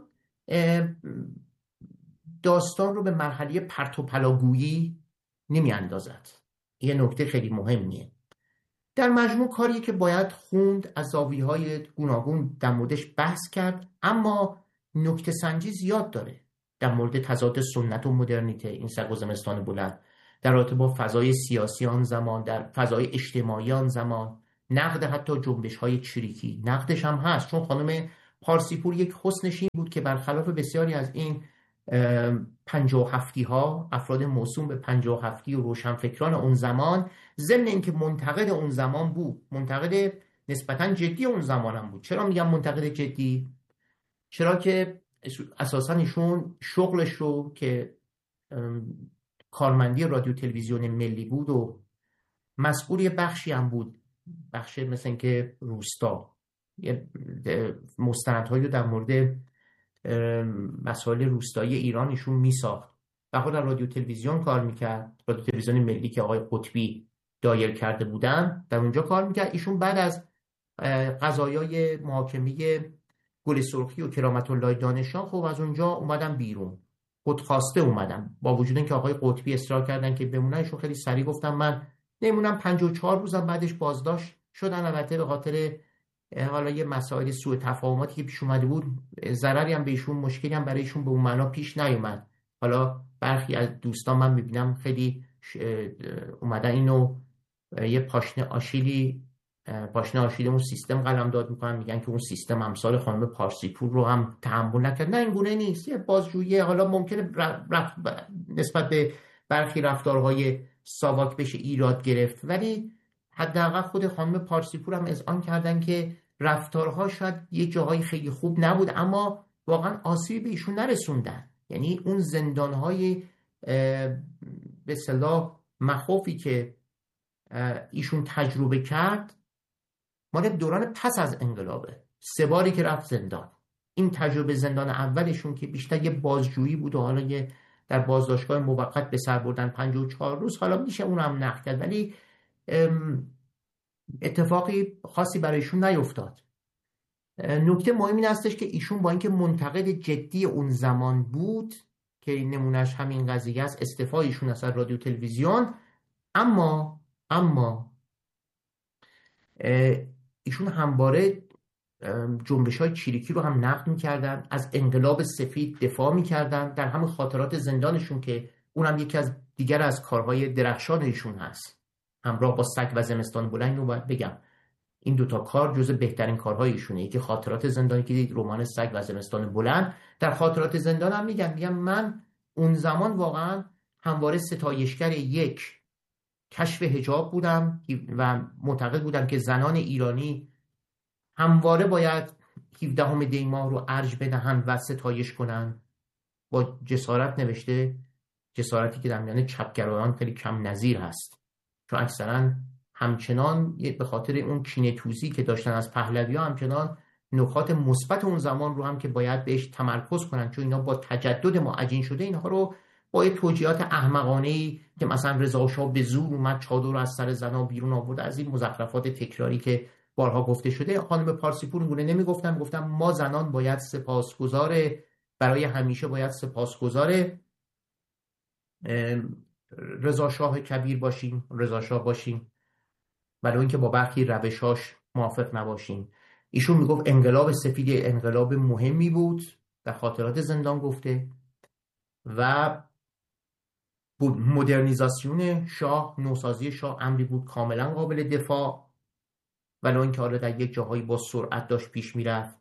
داستان رو به مرحله پرت و پلاگویی نمی‌اندازد. یه نکته خیلی مهمیه. در مجموع کاریه که باید خوند، از زاویه‌های گوناگون در موردش بحث کرد، اما نکته سنجی زیاد داره در مورد تضاد سنت و مدرنیته این سگ و زمستان بلند، در رابطه با فضای سیاسی آن زمان، در فضای اجتماعی آن زمان، نقد حتی جنبش های چریکی نقدش هم هست، چون خانم پارسیپور یک حسنش این بود که برخلاف بسیاری از این پنجاه و هفتی ها، افراد موسوم به پنجاه و هفتی و روشنفکران اون زمان، ضمن اینکه منتقد اون زمان بود، منتقد نسبتا جدی اون زمان هم بود. چرا میگم منتقد جدی؟ چرا که اساسا ایشون شغلش رو که کارمندی رادیو تلویزیون ملی بود و مسئول یه بخشی هم بود، بخش مثل اینکه روستا، یه مستندهایی رو در مورد مسائل روستایی ایران ایشون میساخت و خود در رادیو تلویزیون کار میکرد، رادیو تلویزیون ملی که آقای قطبی دایر کرده بودن در اونجا کار میکرد. ایشون بعد از قضایای محاکمه گل سرخی و کرامت الله دانشان خب از اونجا اومدن بیرون، خودخواسته اومدن، با وجود اینکه آقای قطبی اصرار کردن که بمونن، ایشون خیلی سریع گفتن من نمونم. پنجاه و چهار روزم بعدش بازداشت شدن، البته به خاطر حالا یه مسائل سوء تفاهماتی که پیش اومده بود، ضرری هم بهشون، مشکلی هم برایشون به اون معنا پیش نیومد. حالا برخی از دوستان من میبینم خیلی اومدن اینو یه پاشنه آشیلی پاشنه آشیل اون سیستم قلمداد میکنن، میگن که اون سیستم امثال خانم پارسیپور رو هم تحمل نکرد. نه، این گونه نیست. یه بازجویی حالا ممکنه رفت نسبت به برخی رفتارهای ساواک بشه ایراد گرفت، ولی حداقل خود خانم پارسیپور هم اذعان کردن که رفتارها شاید یه جاهای خیلی خوب نبود، اما واقعا آسیبی به ایشون نرسوندن. یعنی اون زندانهای به اصطلاح مخوفی که ایشون تجربه کرد مال دوران پس از انقلابه، سه باری که رفت زندان. این تجربه زندان اولشون که بیشتر یه بازجویی بود و حالا یه در بازداشتگاه موقت به سر بردن پنجاه و چهار روز، حالا میشه اون هم نقد کرد، ولی اتفاقی خاصی برایشون نیفتاد. نکته مهم این هستش که ایشون با اینکه منتقد جدی اون زمان بود که نمونهش همین قضیه است، استعفایشون از رادیو تلویزیون، اما اما ایشون همواره جنبش های چریکی رو هم نقد میکردن، از انقلاب سفید دفاع میکردن. در همین خاطرات زندانشون که اونم یکی از دیگر از کارهای درخشان ایشون هست، همراه با سگ و زمستان بلند، رو باید بگم این دوتا کار جز بهترین کارهای ایشونه. یکی خاطرات زندانی که دید، رمان سگ و زمستان بلند. در خاطرات زندان هم میگم میگم من اون زمان واقعا همواره ستایشگر یک کشف حجاب بودم و معتقد بودم که زنان ایرانی همواره باید هفدهم دی ماه رو ارج بدهند و ستایش کنند. با جسارت نوشته، جسارتی که در میان چپگرایان خیلی کم نظیر هست، چون اکثرا همچنان به خاطر اون کینه توزی که داشتن از پهلوی‌ها، همچنان نکات مثبت اون زمان رو هم که باید بهش تمرکز کنن، چون اینا با تجدد ما عجین شده، اینها رو با یه توجیهات احمقانه‌ای که مثلا رضا شاه به زور اومد چادر رو از سر زنا بیرون آورد، از این مزخرفات تکراری که بارها گفته شده. خانم پارسیپور اینگونه نمیگفتن، گفتم ما زنان باید سپاسگزار، برای همیشه باید سپاسگزار رضا شاه کبیر باشیم، رضا شاه باشیم، ولی اینکه با برخی روشاش موافق نباشیم. ایشون میگفت انقلاب سفید انقلاب مهمی بود، در خاطرات زندان گفته، و مدرنیزاسیون شاه، نوسازی شاه امری بود کاملا قابل دفاع، ولی اینکه حالا در یک جاهایی با سرعت داشت پیش میرفت.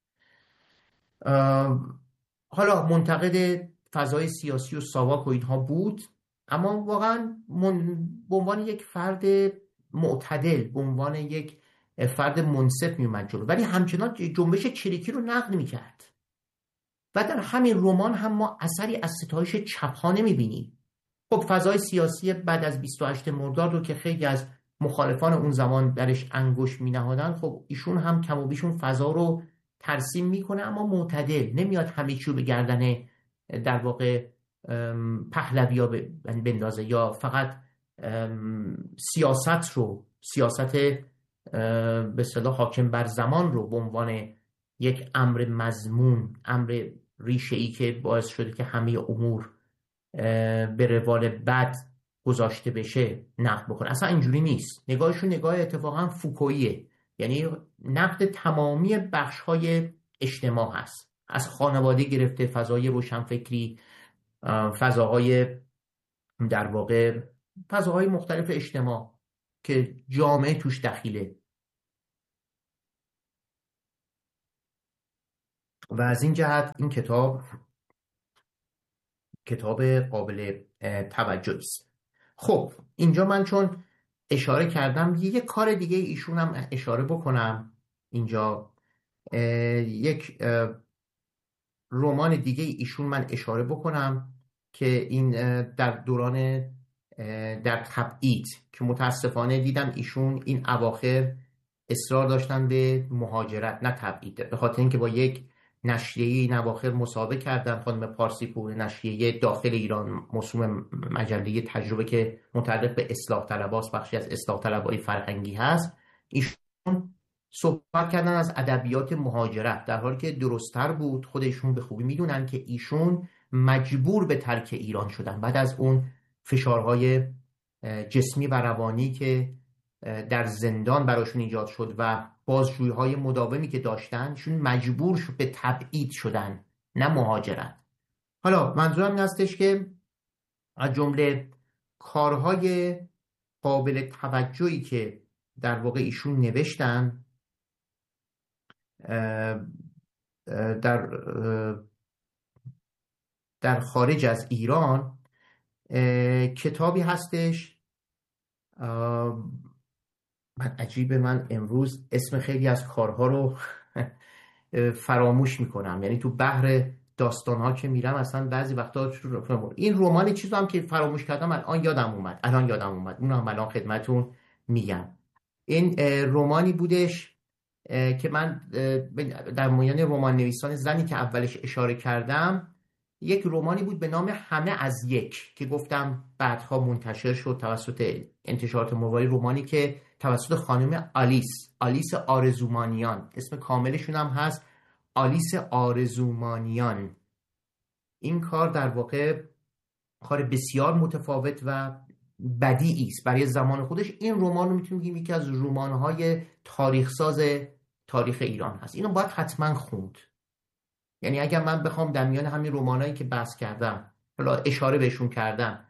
حالا منتقد فضای سیاسی و ساواک و اینها بود، اما واقعا به عنوان یک فرد معتدل، به عنوان یک فرد منصف میومد جلو، ولی همچنان جنبش چریکی رو نقد میکرد. و در همین رمان هم ما اثری از ستایش چپ‌ها نمیبینیم. خب فضای سیاسی بعد از بیست و هشتم مرداد رو که خیلی از مخالفان اون زمان درش انگشت مینهادن، خب ایشون هم کم و بیشون فضا رو ترسیم میکنه، اما معتدل، نمیاد همه چیو به گردن در واقع پهلویا بندازه، یا فقط سیاست رو، سیاست به اصطلاح حاکم بر زمان رو به عنوان یک امر مضمون، امر ریشه‌ای که باعث شده که همه امور به روال بد گذاشته بشه نقد بکنه. اصلا اینجوری نیست. نگاهشون نگاه اتفاقا فوکوییه، یعنی نقد تمامی بخش‌های اجتماع هست، از خانواده گرفته، فضای روشنفکری، فضاهای در واقع فضاهای مختلف اجتماع که جامعه توش دخیله، و از این جهت این کتاب کتاب قابل توجهی است. خب اینجا من چون اشاره کردم یه کار دیگه ایشون هم اشاره بکنم. اینجا یک رمان دیگه ایشون من اشاره بکنم که این در دوران در تبعید که متاسفانه دیدم ایشون این اواخر اصرار داشتن به مهاجرت نه تبعید، به خاطر اینکه با یک نشریه این اواخر مسابقه کردن، خانم پارسیپور، نشریه داخل ایران، موسوم مجله تجربه که متعلق به اصلاح طلباست، بخشی از اصلاح طلبای فرهنگی هست، ایشون صحبت کردن از ادبیات مهاجرت، در حالی که درست‌تر بود. خودشون به خوبی میدونن که ایشون مجبور به ترک ایران شدن بعد از اون فشارهای جسمی و روانی که در زندان براشون ایجاد شد و بازجویی‌های مداومی که داشتن، ایشون مجبور شد به تبعید شدن نه مهاجرت. حالا منظورم این هستش که از جمله کارهای قابل توجهی که در واقع ایشون نوشتن در در خارج از ایران، کتابی هستش، من عجیبه من امروز اسم خیلی از کارها رو فراموش میکنم، یعنی تو بحر داستانها که میرم اصلا بعضی وقتا این رمان چیزو هم که فراموش کردم الان یادم اومد الان یادم اومد اون هم الان خدمتون میگم. این رمانی بودش که من در میان رمان نویسان زنی که اولش اشاره کردم، یک رمانی بود به نام همه از یک که گفتم بعدها منتشر شد توسط انتشارات مروایی، رمانی که توسط خانم آلیس آلیس آرزومانیان، اسم کاملشون هم هست آلیس آرزومانیان. این کار در واقع کار بسیار متفاوت و بدیعی است برای زمان خودش. این رمان رو میتونیم بگیم یکی از رمان‌های تاریخ ساز تاریخ ایران هست. اینو باید حتما خوند. یعنی اگر من بخوام در میان همین رمانایی که بحث کردم، حالا اشاره بهشون کردم،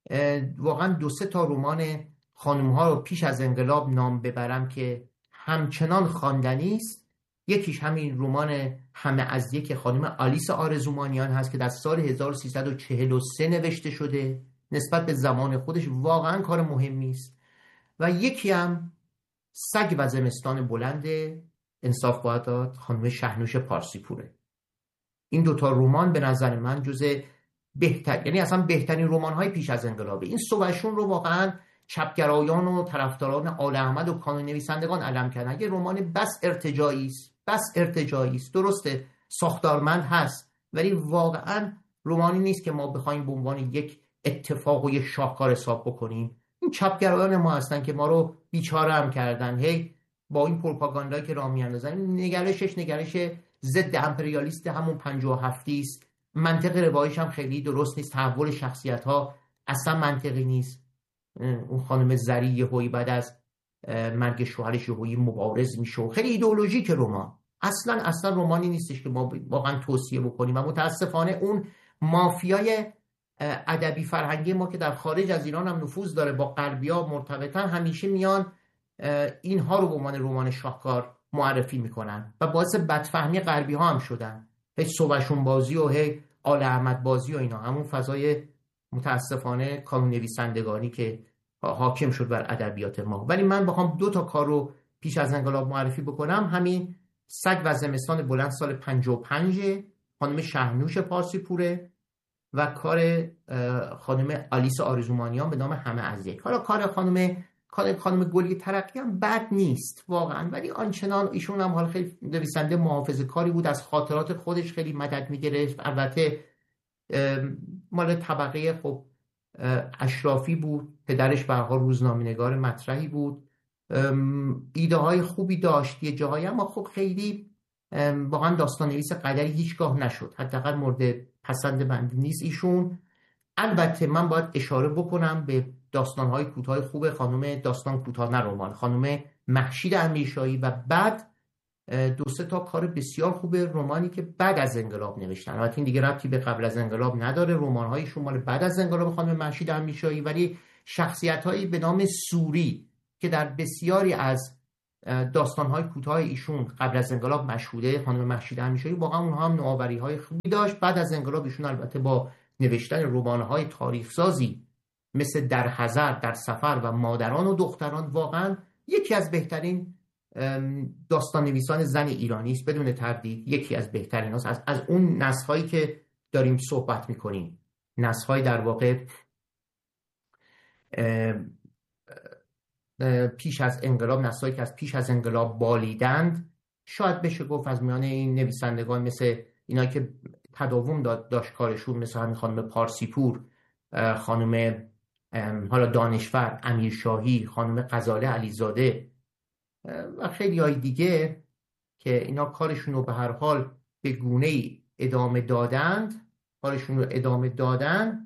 واقعا دو سه تا رمان خانم‌ها رو پیش از انقلاب نام ببرم که همچنان خواندنی است، یکیش همین رمان همه از یک خانم آلیس آرزومانیان هست که در سال هزار و سیصد و چهل و سه نوشته شده، نسبت به زمان خودش واقعا کار مهمی است. و یکی هم سگ و زمستان بلند، انصاف باید داد، خانم شهنوش پارسیپوره. این دوتا رمان به نظر من جزء بهتر، یعنی اصلا بهترین رمان‌های پیش از انقلابه. این صبحشون رو واقعا چپگرایان و طرفداران آل احمد و کانون نویسندگان علم کردن. یه رمان بس ارتجاعی است، بس ارتجاعی است، درسته ساختارمند هست، ولی واقعا رمانی نیست که ما بخوایم به عنوان یک اتفاق و یک شاهکار حساب بکنیم. این چپگرایان ما هستن که ما رو بیچاره هم کردن، هی با این پروپاگاندایی که راه میاندازن. نگرشش نگرش ضد امپریالیست همون پنجاه و هفت است. منطق روایش هم خیلی درست نیست، تحول شخصیت ها اصلا منطقی نیست. اون خانم زری یهویی بعد از مرگ شوهرش یهویی مبارز میشه، خیلی ایدئولوژیک رمان. اصلا اصلا رمانی نیستش که ما واقعا توصیه بکنیم و متاسفانه اون مافیای ادبی فرهنگی ما که در خارج از ایران هم نفوذ داره، با غربی‌ها مرتبطن، همیشه میان اینها رو به عنوان رمان شاهکار معرفی میکنن و باعث بدفهمی غربی ها هم شدن. هی صبحشون بازی و هی آل احمد بازی و اینا، همون فضای متاسفانه کانون نویسندگانی که حاکم شد بر ادبیات ما. ولی من بخوام دو تا کار رو پیش از انقلاب معرفی بکنم، همین سگ و زمستان بلند سال پنجاه و پنج خانم شهنوش پارسیپوره و کار خانم آلیس آرزومانیان به نام همه از یک. حالا کار خانم کار خانم گلی ترقی هم بد نیست واقعا، ولی آنچنان ایشون هم حال خیلی نویسنده محافظه‌کاری بود، از خاطرات خودش خیلی مدد می‌گرفت. البته مال طبقه خب اشرافی بود، پدرش به هر حال روزنامه‌نگار مطرحی بود، ایده های خوبی داشت یه جاهایی، اما خب خیلی واقعا داستان نویس قدری هیچگاه نشد، حداقل مورد پسند بنده نیست ایشون. البته من باید اشاره بکنم به داستان‌های کوتاه خوب خانم، داستان کوتاه نه رمان، خانم مهشید امیرشاهی، و بعد دو سه تا کار بسیار خوب رمانی که بعد از انقلاب نوشتن. البته این دیگه ربطی به قبل از انقلاب نداره، رمان‌هایشون مال بعد از انقلاب خانم مهشید امیرشاهی، ولی شخصیت‌هایی به نام سوری که در بسیاری از داستان‌های کوتاه ایشون قبل از انقلاب مشهوده، خانم مهشید همیشایی، واقعا اونها هم نوآوری‌های خوبی داشت. بعد از انقلاب ایشون البته با نوشتن رمان‌های تاریخ‌سازی مثل در حضر، در سفر و مادران و دختران واقعا یکی از بهترین داستان نویسان زن ایرانی است، بدون تردید یکی از بهترین هاست. از, از اون نسل‌هایی که داریم صحبت می‌کنیم، نسل‌های در واقع پیش از انقلاب، نسل‌هایی که از پیش از انقلاب بالیدند، شاید بشه گفت از میان این نویسندگان مثل اینا که تداوم داشت کارشون، مثل همین خانم پارسیپور، خانم حالا دانشور امیرشاهی، خانم غزاله علیزاده و خیلی های دیگه که اینا کارشون رو به هر حال به گونه‌ای ادامه دادند کارشون رو ادامه دادن.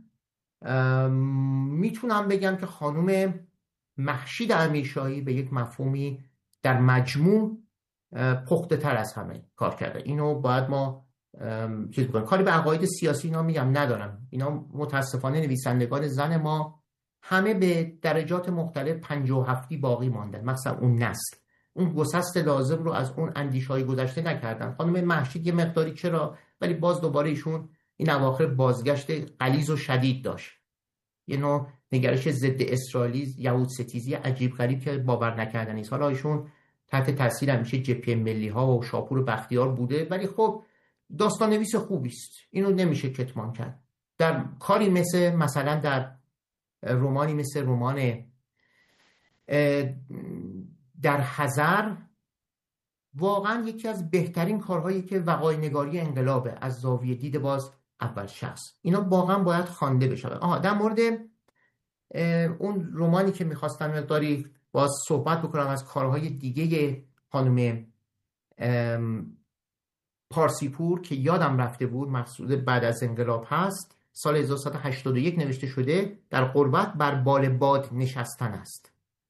میتونم بگم که خانم مهشید امیرشاهی به یک مفهومی در مجموع پخته تر از همه کار کرده. اینو باید ما چیز بکنیم. کاری به عقاید سیاسی اینا میگم ندارم، اینا متاسفانه نویسندگان زن ما همه به درجات مختلف پنجاه و هفتی باقی ماندن، مثلا اون نسل اون گسست لازم رو از اون اندیشه‌های گذشته نکردن. خانم مهشید یه مقداری چرا، ولی باز دوباره ایشون این اواخر بازگشت غلیظ و شدید داشت، یه نوع نگرش ضد اسرائیلی، یهود ستیزی عجیب غریب که باور نکردنی است. حالا ایشون تحت تاثیر همیشه جبهه ملی ها و شاپور بختیار بوده، ولی خب داستان نویس خوبی است، اینو نمیشه کتمان کرد. در کاری مثل مثلا در رمانی مثل رمان در حضر، واقعا یکی از بهترین کارهایی که وقایع نگاری انقلابه از زاویه دید باز اول شخص، اینا واقعا باید خوانده بشه. آها، در مورد اون رمانی که میخواستم مقداری باز صحبت بکنم از کارهای دیگه خانم پارسیپور که یادم رفته بود، مقصود بعد از انقلاب هست، سال هزار و سیصد و هشتاد و یک نوشته شده، در غربت بر بال باد نشستن است،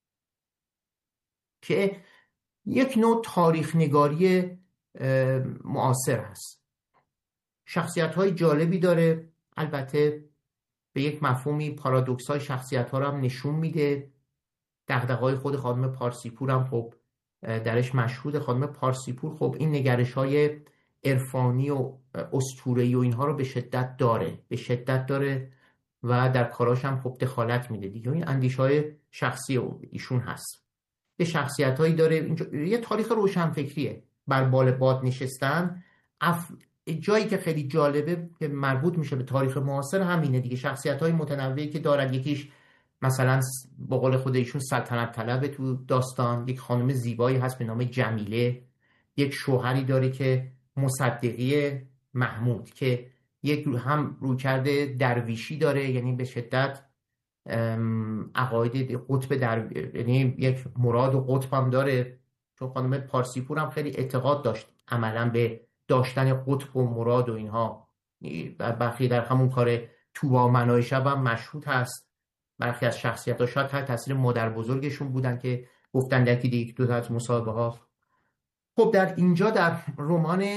که یک نوع تاریخ نگاری معاصر هست. شخصیت های جالبی داره، البته به یک مفهومی پارادوکس های شخصیت ها رو هم نشون میده. دغدغه‌های خود خانم پارسیپور هم خب درش مشهوده. خانم پارسیپور خب این نگرش های عرفانی و اسطوره‌ای و اینها رو به شدت داره به شدت داره و در کاراش هم خب دخالت میده دیگه. این اندیشه های شخصی ایشون هست. یه شخصیت هایی داره اینجا، یه تاریخ روشنفکریه. بر بال باد نشستن اف... جایی که خیلی جالبه که مربوط میشه به تاریخ معاصر همینه دیگه. شخصیت های متنوعی که دارن، یکیش مثلا با قول خود ایشون سلطنت طلبه تو داستان، یک خانم زیبایی هست به نام جمیله، یک شوهری داره که مصدقی محمود که یک هم رویکرد درویشی داره، یعنی به شدت عقاید قطب در، یعنی یک مراد و قطب هم داره، چون خانم پارسیپور هم خیلی اعتقاد داشت عملا به داشتن قطب و مراد و اینها. برخی در همون کار توبا منای شب هم مشهود هست. برخی از شخصیت ها شاید تحت تاثیر مادر بزرگشون بودن که گفتن در که یک دو تا از مصاحبه ها. خب در اینجا در رمان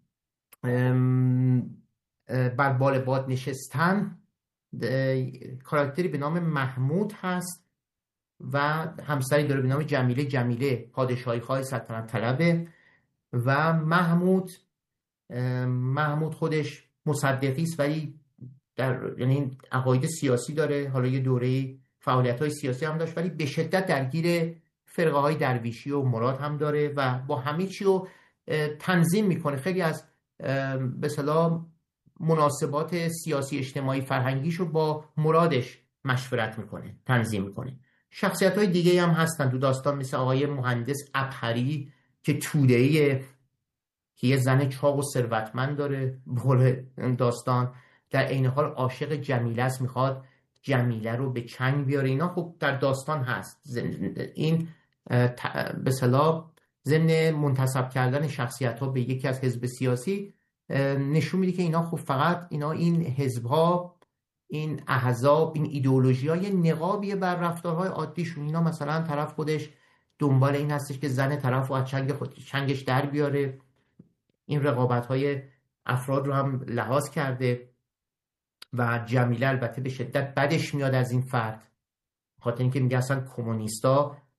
بر بال باد نشستن کاراکتری به نام محمود هست و همسری داره به نام جمیله. جمیله پادشاهی خواه سلطنت طلبه و محمود محمود خودش مصدقی است ولی در یعنی عقاید سیاسی داره. حالا یه دوره فعالیت‌های سیاسی هم داشت ولی به شدت درگیر فرقه های درویشی و مراد هم داره و با همه چی رو تنظیم میکنه. خیلی از به اصطلاح مناسبات سیاسی اجتماعی فرهنگیش رو با مرادش مشورت میکنه، تنظیم میکنه. شخصیت های دیگه هم هستن تو داستان، مثل آقای مهندس ابهری که توده‌ایه که یه زن چاق و ثروتمند داره بقول داستان، در عین حال عاشق جمیله است، میخواد جمیله رو به چنگ بیاره. اینا خب در داستان هست. این به اصطلاح ضمن منتسب کردن شخصیت ها به یکی از حزب سیاسی نشون میده که اینا خب فقط اینا این حزب ها، این احزاب، این ایدئولوژی های نقابیه بر رفتارهای عادیشون. اینا مثلا طرف خودش دنبال این هستش که زن طرف رو از چنگ خود چنگش در بیاره. این رقابت های افراد رو هم لحاظ کرده و جمیله البته به شدت بدش میاد از این فرد، خاطر اینکه میگه اصلا کمونیستا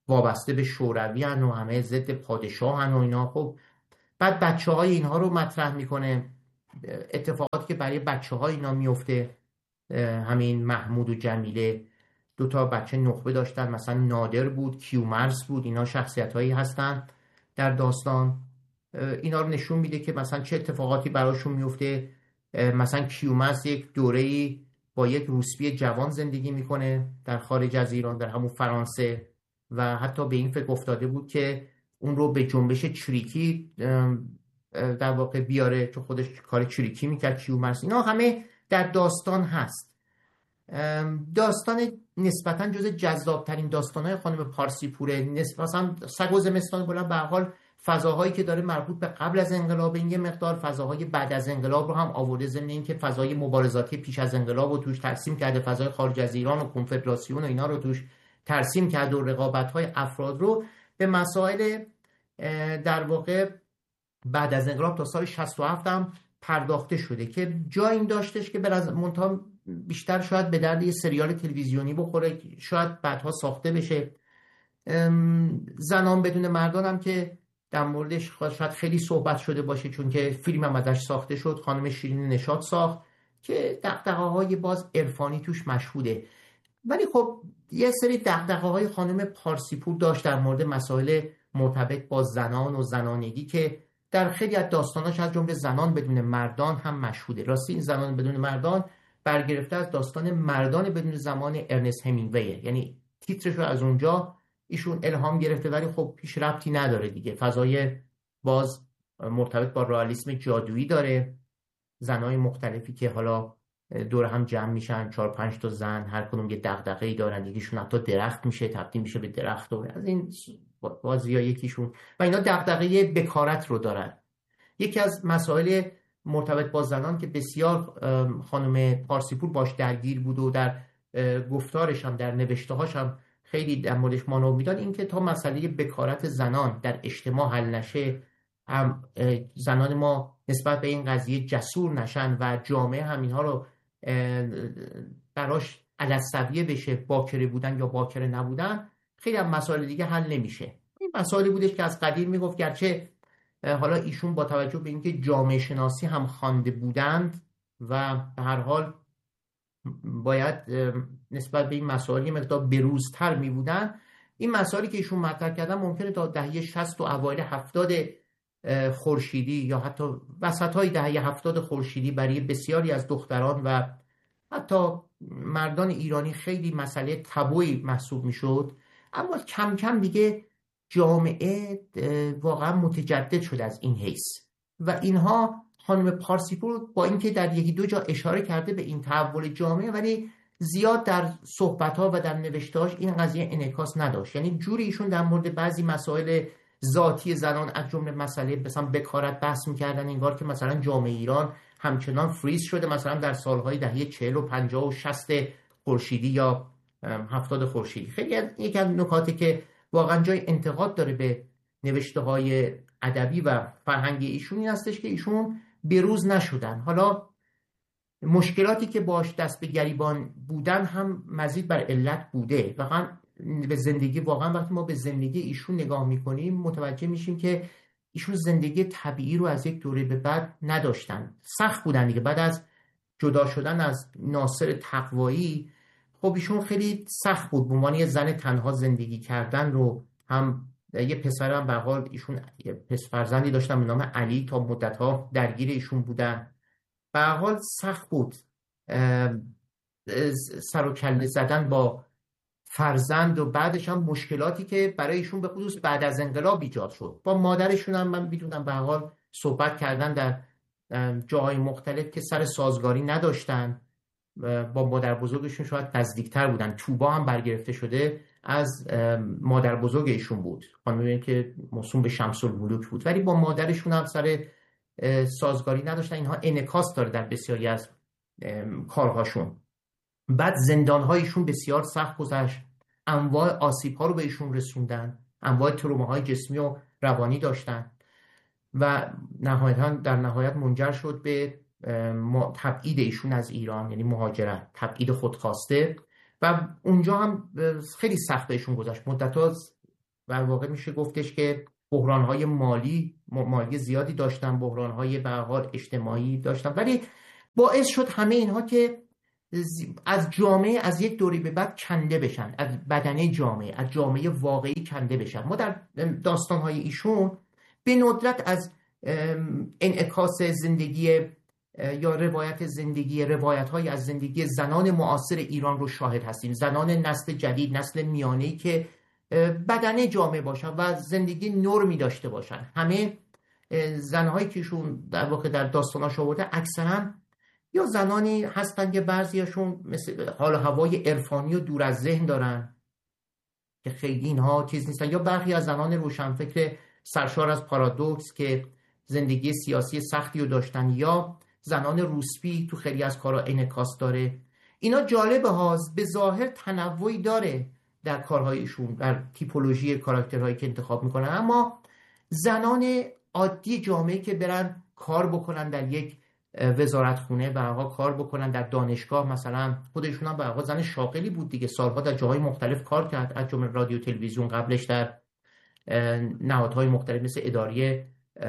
وابسته به شوروی هن و همه ضد پادشاه هن و اینا. خب بعد بچه های اینها رو مطرح میکنه، اتفاقاتی که برای بچه های اینا میفته. همین محمود و جمیله دو تا بچه نخبه داشتن، مثلا نادر بود، کیومرث بود، اینا شخصیت هایی هستن در داستان. اینا رو نشون میده که مثلا چه اتفاقاتی براشون میفته. مثلا کیومرث یک دوره‌ای با یک روسپی جوان زندگی میکنه در خارج از ایران، در همون فرانسه، و حتی به این فکر افتاده بود که اون رو به جنبش چریکی در واقع بیاره، چون خودش کار چریکی میکرد کیومرث. اینا همه در داستان هست. داستان نسبتاً جز جذابترین داستانهای خانم پارسیپوره. مثلا سگ و زمستان بلند به هر حال فضاهایی که داره مربوط به قبل از انقلاب، این یه مقدار فضاهای بعد از انقلاب رو هم آورده، ضمن این که فضای مبارزاتی پیش از انقلاب رو توش ترسیم کرده، فضای خارج از ایران و کنفدراسیون و اینا رو توش ترسیم کرده و رقابت‌های افراد رو به مسائل در واقع بعد از انقلاب تا سال شصت و هفت هم پرداخته شده که جا این داشتش که بر منتها بیشتر شاید به درد یه سریال تلویزیونی بخوره، شاید بعدها ساخته بشه. زنان بدون مردان هم که در موردش شاید خیلی صحبت شده باشه، چون که فیلم هم ازش ساخته شد، خانم شیرین نشاط ساخت که دغدغه‌های باز عرفانی توش مشهوده. ولی خب یه سری دغدغه‌های خانم پارسیپور داشت در مورد مسائل مرتبط با زنان و زنانگی که در خیلی از داستاناش از جمله زنان بدون مردان هم مشهوده. راستی این زنان بدون مردان برگرفته از داستان مردان بدون زمان ارنست همینگویه، یعنی تیترش رو از اونجا ایشون الهام گرفته، ولی خب هیچ ربطی نداره دیگه. فضای باز مرتبط با رئالیسم جادویی داره، زنای مختلفی که حالا دور هم جمع میشن، چهار پنج تا زن، هر کدوم یه دغدغه‌ای دارن، یکیشون حتی درخت میشه، تبدیل میشه به درخت و از این بازی‌ها یکیشون، و اینا دغدغه بکارت رو دارن. یکی از مسائل مرتبط با زنان که بسیار خانم پارسیپور باش درگیر بود و در گفتارش هم در نوشته‌هاش هم خیلی در موردش مانور میداد، این که تا مسئله بکارت زنان در اجتماع حل نشه، هم زنان ما نسبت به این قضیه جسور نشن و جامعه هم اینها رو براش علالسویه بشه، باکره بودن یا باکره نبودن، خیلی هم مسائل دیگه حل نمیشه. این مسائلی بودش که از قدیم میگفت، گرچه حالا ایشون با توجه به اینکه جامعه شناسی هم خوانده بودند و به هر حال باید نسبت به این مسائل یه مقدار بروزتر می بودن، این مسائلی که ایشون مطرح کردن ممکنه تا دهه شصت و اوایل هفتاد خورشیدی یا حتی وسط‌های دهه هفتاد خورشیدی برای بسیاری از دختران و حتی مردان ایرانی خیلی مسئله تابویی محسوب میشد. اما کم کم دیگه جامعه واقعا متجدد شد از این حیث و اینها خانم پارسیپور با اینکه در یکی دو جا اشاره کرده به این تحول جامعه، ولی زیاد در صحبت‌ها و در نوشته‌هاش این قضیه انعکاس نداشت. یعنی جوری ایشون در مورد بعضی مسائل ذاتی زنان از جمله مسئله مثلا بکارت بحث می‌کردن، انگار که مثلا جامعه ایران همچنان فریز شده مثلا در سال‌های دهه چهل و پنجاه و شصت خورشیدی یا هفتاد خورشیدی. خیلی از یک از نکاتی که واقعا جای انتقاد داره به نوشته‌های ادبی و فرهنگی ایشون این هستش که ایشون بروز نشدن. حالا مشکلاتی که باش دست به گریبان بودن هم مزید بر علت بوده. واقعا به زندگی، واقعا وقتی ما به زندگی ایشون نگاه میکنیم متوجه میشیم که ایشون زندگی طبیعی رو از یک دوره به بعد نداشتن، سخت بودن دیگه. بعد از جدا شدن از ناصر تقوایی، خب ایشون خیلی سخت بود به عنوان یه زن تنها زندگی کردن رو. هم یه پسرم به حال ایشون پس فرزندی داشتن به نام علی، تا مدت‌ها درگیر ایشون بودن. به حال سخت بود سر و کله زدن با فرزند و بعدش هم مشکلاتی که برای ایشون به خصوص بعد از انقلاب ایجاد شد. با مادرشون هم من میدونم به حال صحبت کردن در جاهای مختلف که سر سازگاری نداشتن، با مادر بزرگشون شاید نزدیکتر بودن. توبا هم برگرفته شده از مادر بزرگ ایشون بود، خانمی که موسوم به شمس الملوک بود، ولی با مادرشون هم سر سازگاری نداشتن. اینها انعکاس داره در بسیاری از کارهاشون. بعد زندانهایشون بسیار سخت گذشت، انواع آسیب‌ها رو به ایشون رسوندن، انواع تروماهای جسمی و روانی داشتن و نهایتاً در نهایت منجر شد به تبعید ایشون از ایران، یعنی مهاجرت، تبعید خودخواسته، و اونجا هم خیلی سخت بهشون گذشت. مدت‌ها و واقع میشه گفتش که بحران‌های مالی مالی زیادی داشتن، بحران‌های به هر حال اجتماعی داشتن، ولی باعث شد همه اینها که از جامعه از یک دوری به بعد کنده بشن، از بدنه جامعه، از جامعه واقعی کنده بشن. ما در داستان‌های ایشون به ندرت از انعکاس زندگی یا روایت زندگی روایت‌های از زندگی زنان معاصر ایران رو شاهد هستیم. زنان نسل جدید، نسل میانه‌ای که بدنه جامعه باشن و زندگی نرمی داشته باشن. همه زنهایی که ایشون در واقع در داستاناش آورده اکثرا یا زنانی هستن که بعضیاشون مثل حال و هوای عرفانی و دور از ذهن دارن که خیلی اینها چیز نیستن، یا برخی از زنان روشنفکر سرشار از پارادوکس که زندگی سیاسی سختی رو داشتن، یا زنان روسپی تو خیلی از کارها انعکاس داره. اینا جالبه هاست، به ظاهر تنوعی داره در کارهایشون، در تیپولوژی کاراکترهایی که انتخاب میکنن، اما زنان عادی جامعه که برن کار بکنن در یک وزارتخونه، به هر حال کار بکنن در دانشگاه، مثلا خودشون هم به هر حال زن شاغلی بود دیگه، سالها در جاهای مختلف کار کرد، از جمله رادیو تلویزیون، قبلش در نهادهای مختلف مثل اداره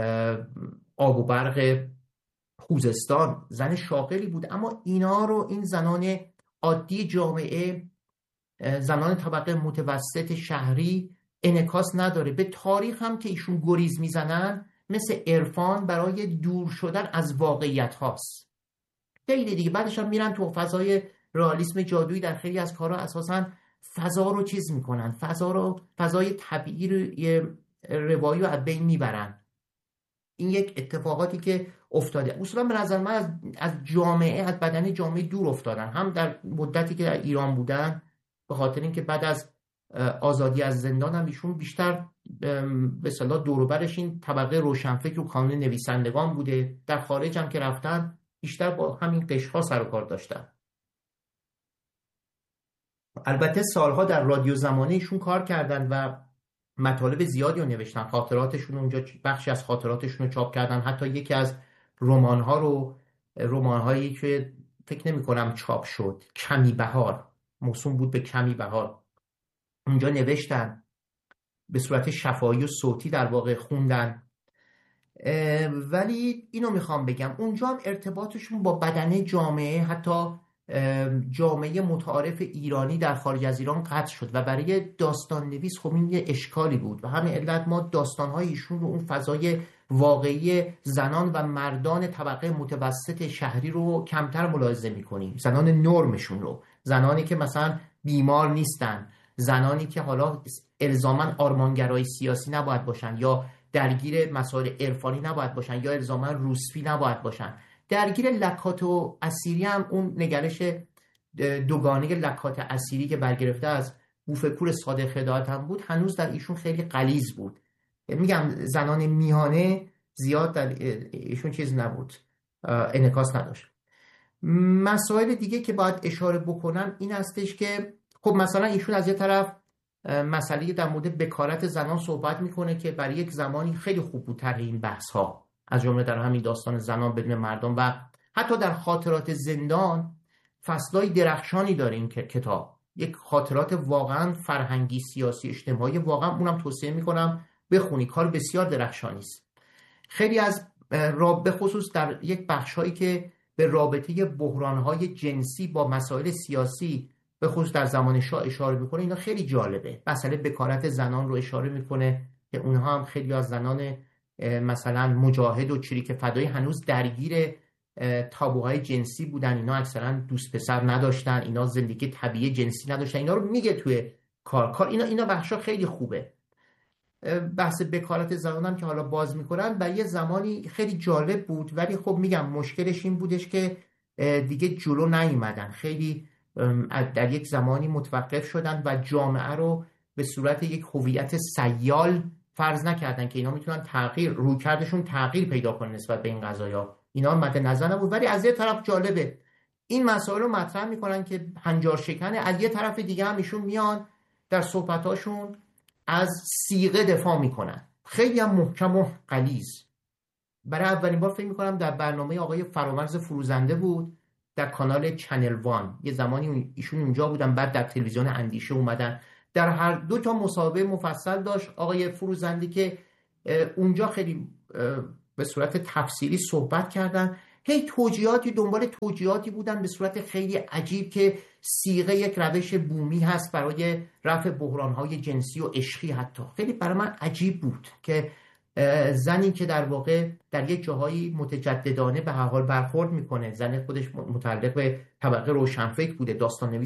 آب و برق خوزستان زن شاغلی بود. اما اینا رو این زنان عادی جامعه، زنان طبقه متوسط شهری انعکاس نداره. به تاریخ هم که ایشون گریز میزنن مثل عرفان برای دور شدن از واقعیت هاست. خیلی دیگه بعدش هم میرن تو فضای رئالیسم جادویی، در خیلی از کارها اساساً فضا رو چیز میکنن، فضا رو، فضای طبیعی رو، روایی رو از بین میبرن. این یک اتفاقاتی که افتاده. اصولا به نظر من از, از جامعه، از بدن جامعه دور افتادن، هم در مدتی که در ایران بودن، به خاطر اینکه بعد از آزادی از زندان هم ایشون بیشتر به اصطلاح دور و برش این طبقه روشنفکر و کانون نویسندگان بوده. در خارج هم که رفتن بیشتر با همین قشرها سر و کار داشتن. البته سالها در رادیو زمانه ایشون کار کردن و مطالب زیادی رو نوشتن، خاطراتشون اونجا، بخشی از خاطراتشون رو چاپ کردن. حتی یکی از رمان‌ها رو، رمان‌هایی که فکر نمی‌کنم چاپ شد، کمی بهار، موسوم بود به کمی بهار، اونجا نوشتن، به صورت شفاهی و صوتی در واقع خوندن. ولی اینو میخوام بگم، اونجا هم ارتباطشون با بدنه جامعه، حتی جامعه متعارف ایرانی در خارج از ایران قطع شد و برای داستان نویس خب این یه اشکالی بود و همین علت ما داستان‌های ایشون رو اون فضای واقعی زنان و مردان طبقه متوسط شهری رو کمتر ملاحظه می‌کنیم. زنان نرمشون رو، زنانی که مثلا بیمار نیستن، زنانی که حالا الزاماً آرمانگرای سیاسی نباید باشن یا درگیر مسائل عرفانی نباید باشن یا الزاماً روسپی نباید باشن. درگیر لکات و اسیری هم، اون نگرش دوگانه لکات اسیری که برگرفته از بوفکور صادق هدایت هم بود، هنوز در ایشون خیلی غلیظ بود. میگم زنان میهنه زیاد در ایشون چیز نبود، انعکاس نداشت. مسائل دیگه که باید اشاره بکنم این هستش که خب مثلا ایشون از یه طرف مسئله در مورد بکارت زنان صحبت میکنه که برای یک زمانی خیلی خوب بود طرح این بحث ها، از جمله در همین داستان زنان بدون مردان و حتی در خاطرات زندان فصلای درخشانی داره این کتاب. یک خاطرات واقعا فرهنگی، سیاسی، اجتماعی، واقعا اونم توصیه میکنم بخونی، کار بسیار درخشانی است. خیلی از به خصوص در یک بخشایی که به رابطه بحرانهای جنسی با مسائل سیاسی به خصوص در زمان شاه اشاره میکنه، اینا خیلی جالبه. مسئله بکارت زنان رو اشاره میکنه که اونها هم خیلی از زنان مثلا مجاهد و چریک فدایی هنوز درگیر تابوهای جنسی بودن، اینا اکثرا دوست پسر نداشتن، اینا زندگی طبیعی جنسی نداشتن، اینا رو میگه توی کار کار اینا اینا بخشا خیلی خوبه. بحث بکارت زنان هم که حالا باز میکنن برای یه زمانی خیلی جالب بود، ولی خب میگم مشکلش این بودش که دیگه جلو نیومدن، خیلی در یک زمانی متوقف شدن و جامعه رو به صورت یک هویت سیال فرض نکردن که اینا میتونن تغییر، رویکردشون تغییر پیدا کنه نسبت به این قضایا. اینا مد نظر نبود. ولی از یه طرف جالبه این مسائل رو مطرح میکنن که هنجار شکنه، از یه طرف دیگه هم ایشون میان در صحبتاشون از صیغه دفاع میکنن، خیلی هم محکم و غلیظ. برای اولین بار فکر میکنم در برنامه آقای فرامرز فروزنده بود در کانال چنل وان، یه زمانی ایشون اونجا بودن، بعد در تلویزیون اندیشه اومدن در هر دو تا مصاحبه مفصل داشت آقای فروزندی که اونجا خیلی به صورت تفصیلی صحبت کردن. هی توجیهاتی دنبال توجیهاتی بودن به صورت خیلی عجیب که صیغه یک روش بومی هست برای رفع بحران‌های جنسی و عشقی. حتی خیلی برای من عجیب بود که زنی که در واقع در یک جاهایی متجددانه به هر حال برخورد میکنه، زن خودش متعلق به طبقه روشنفکر بوده، داستان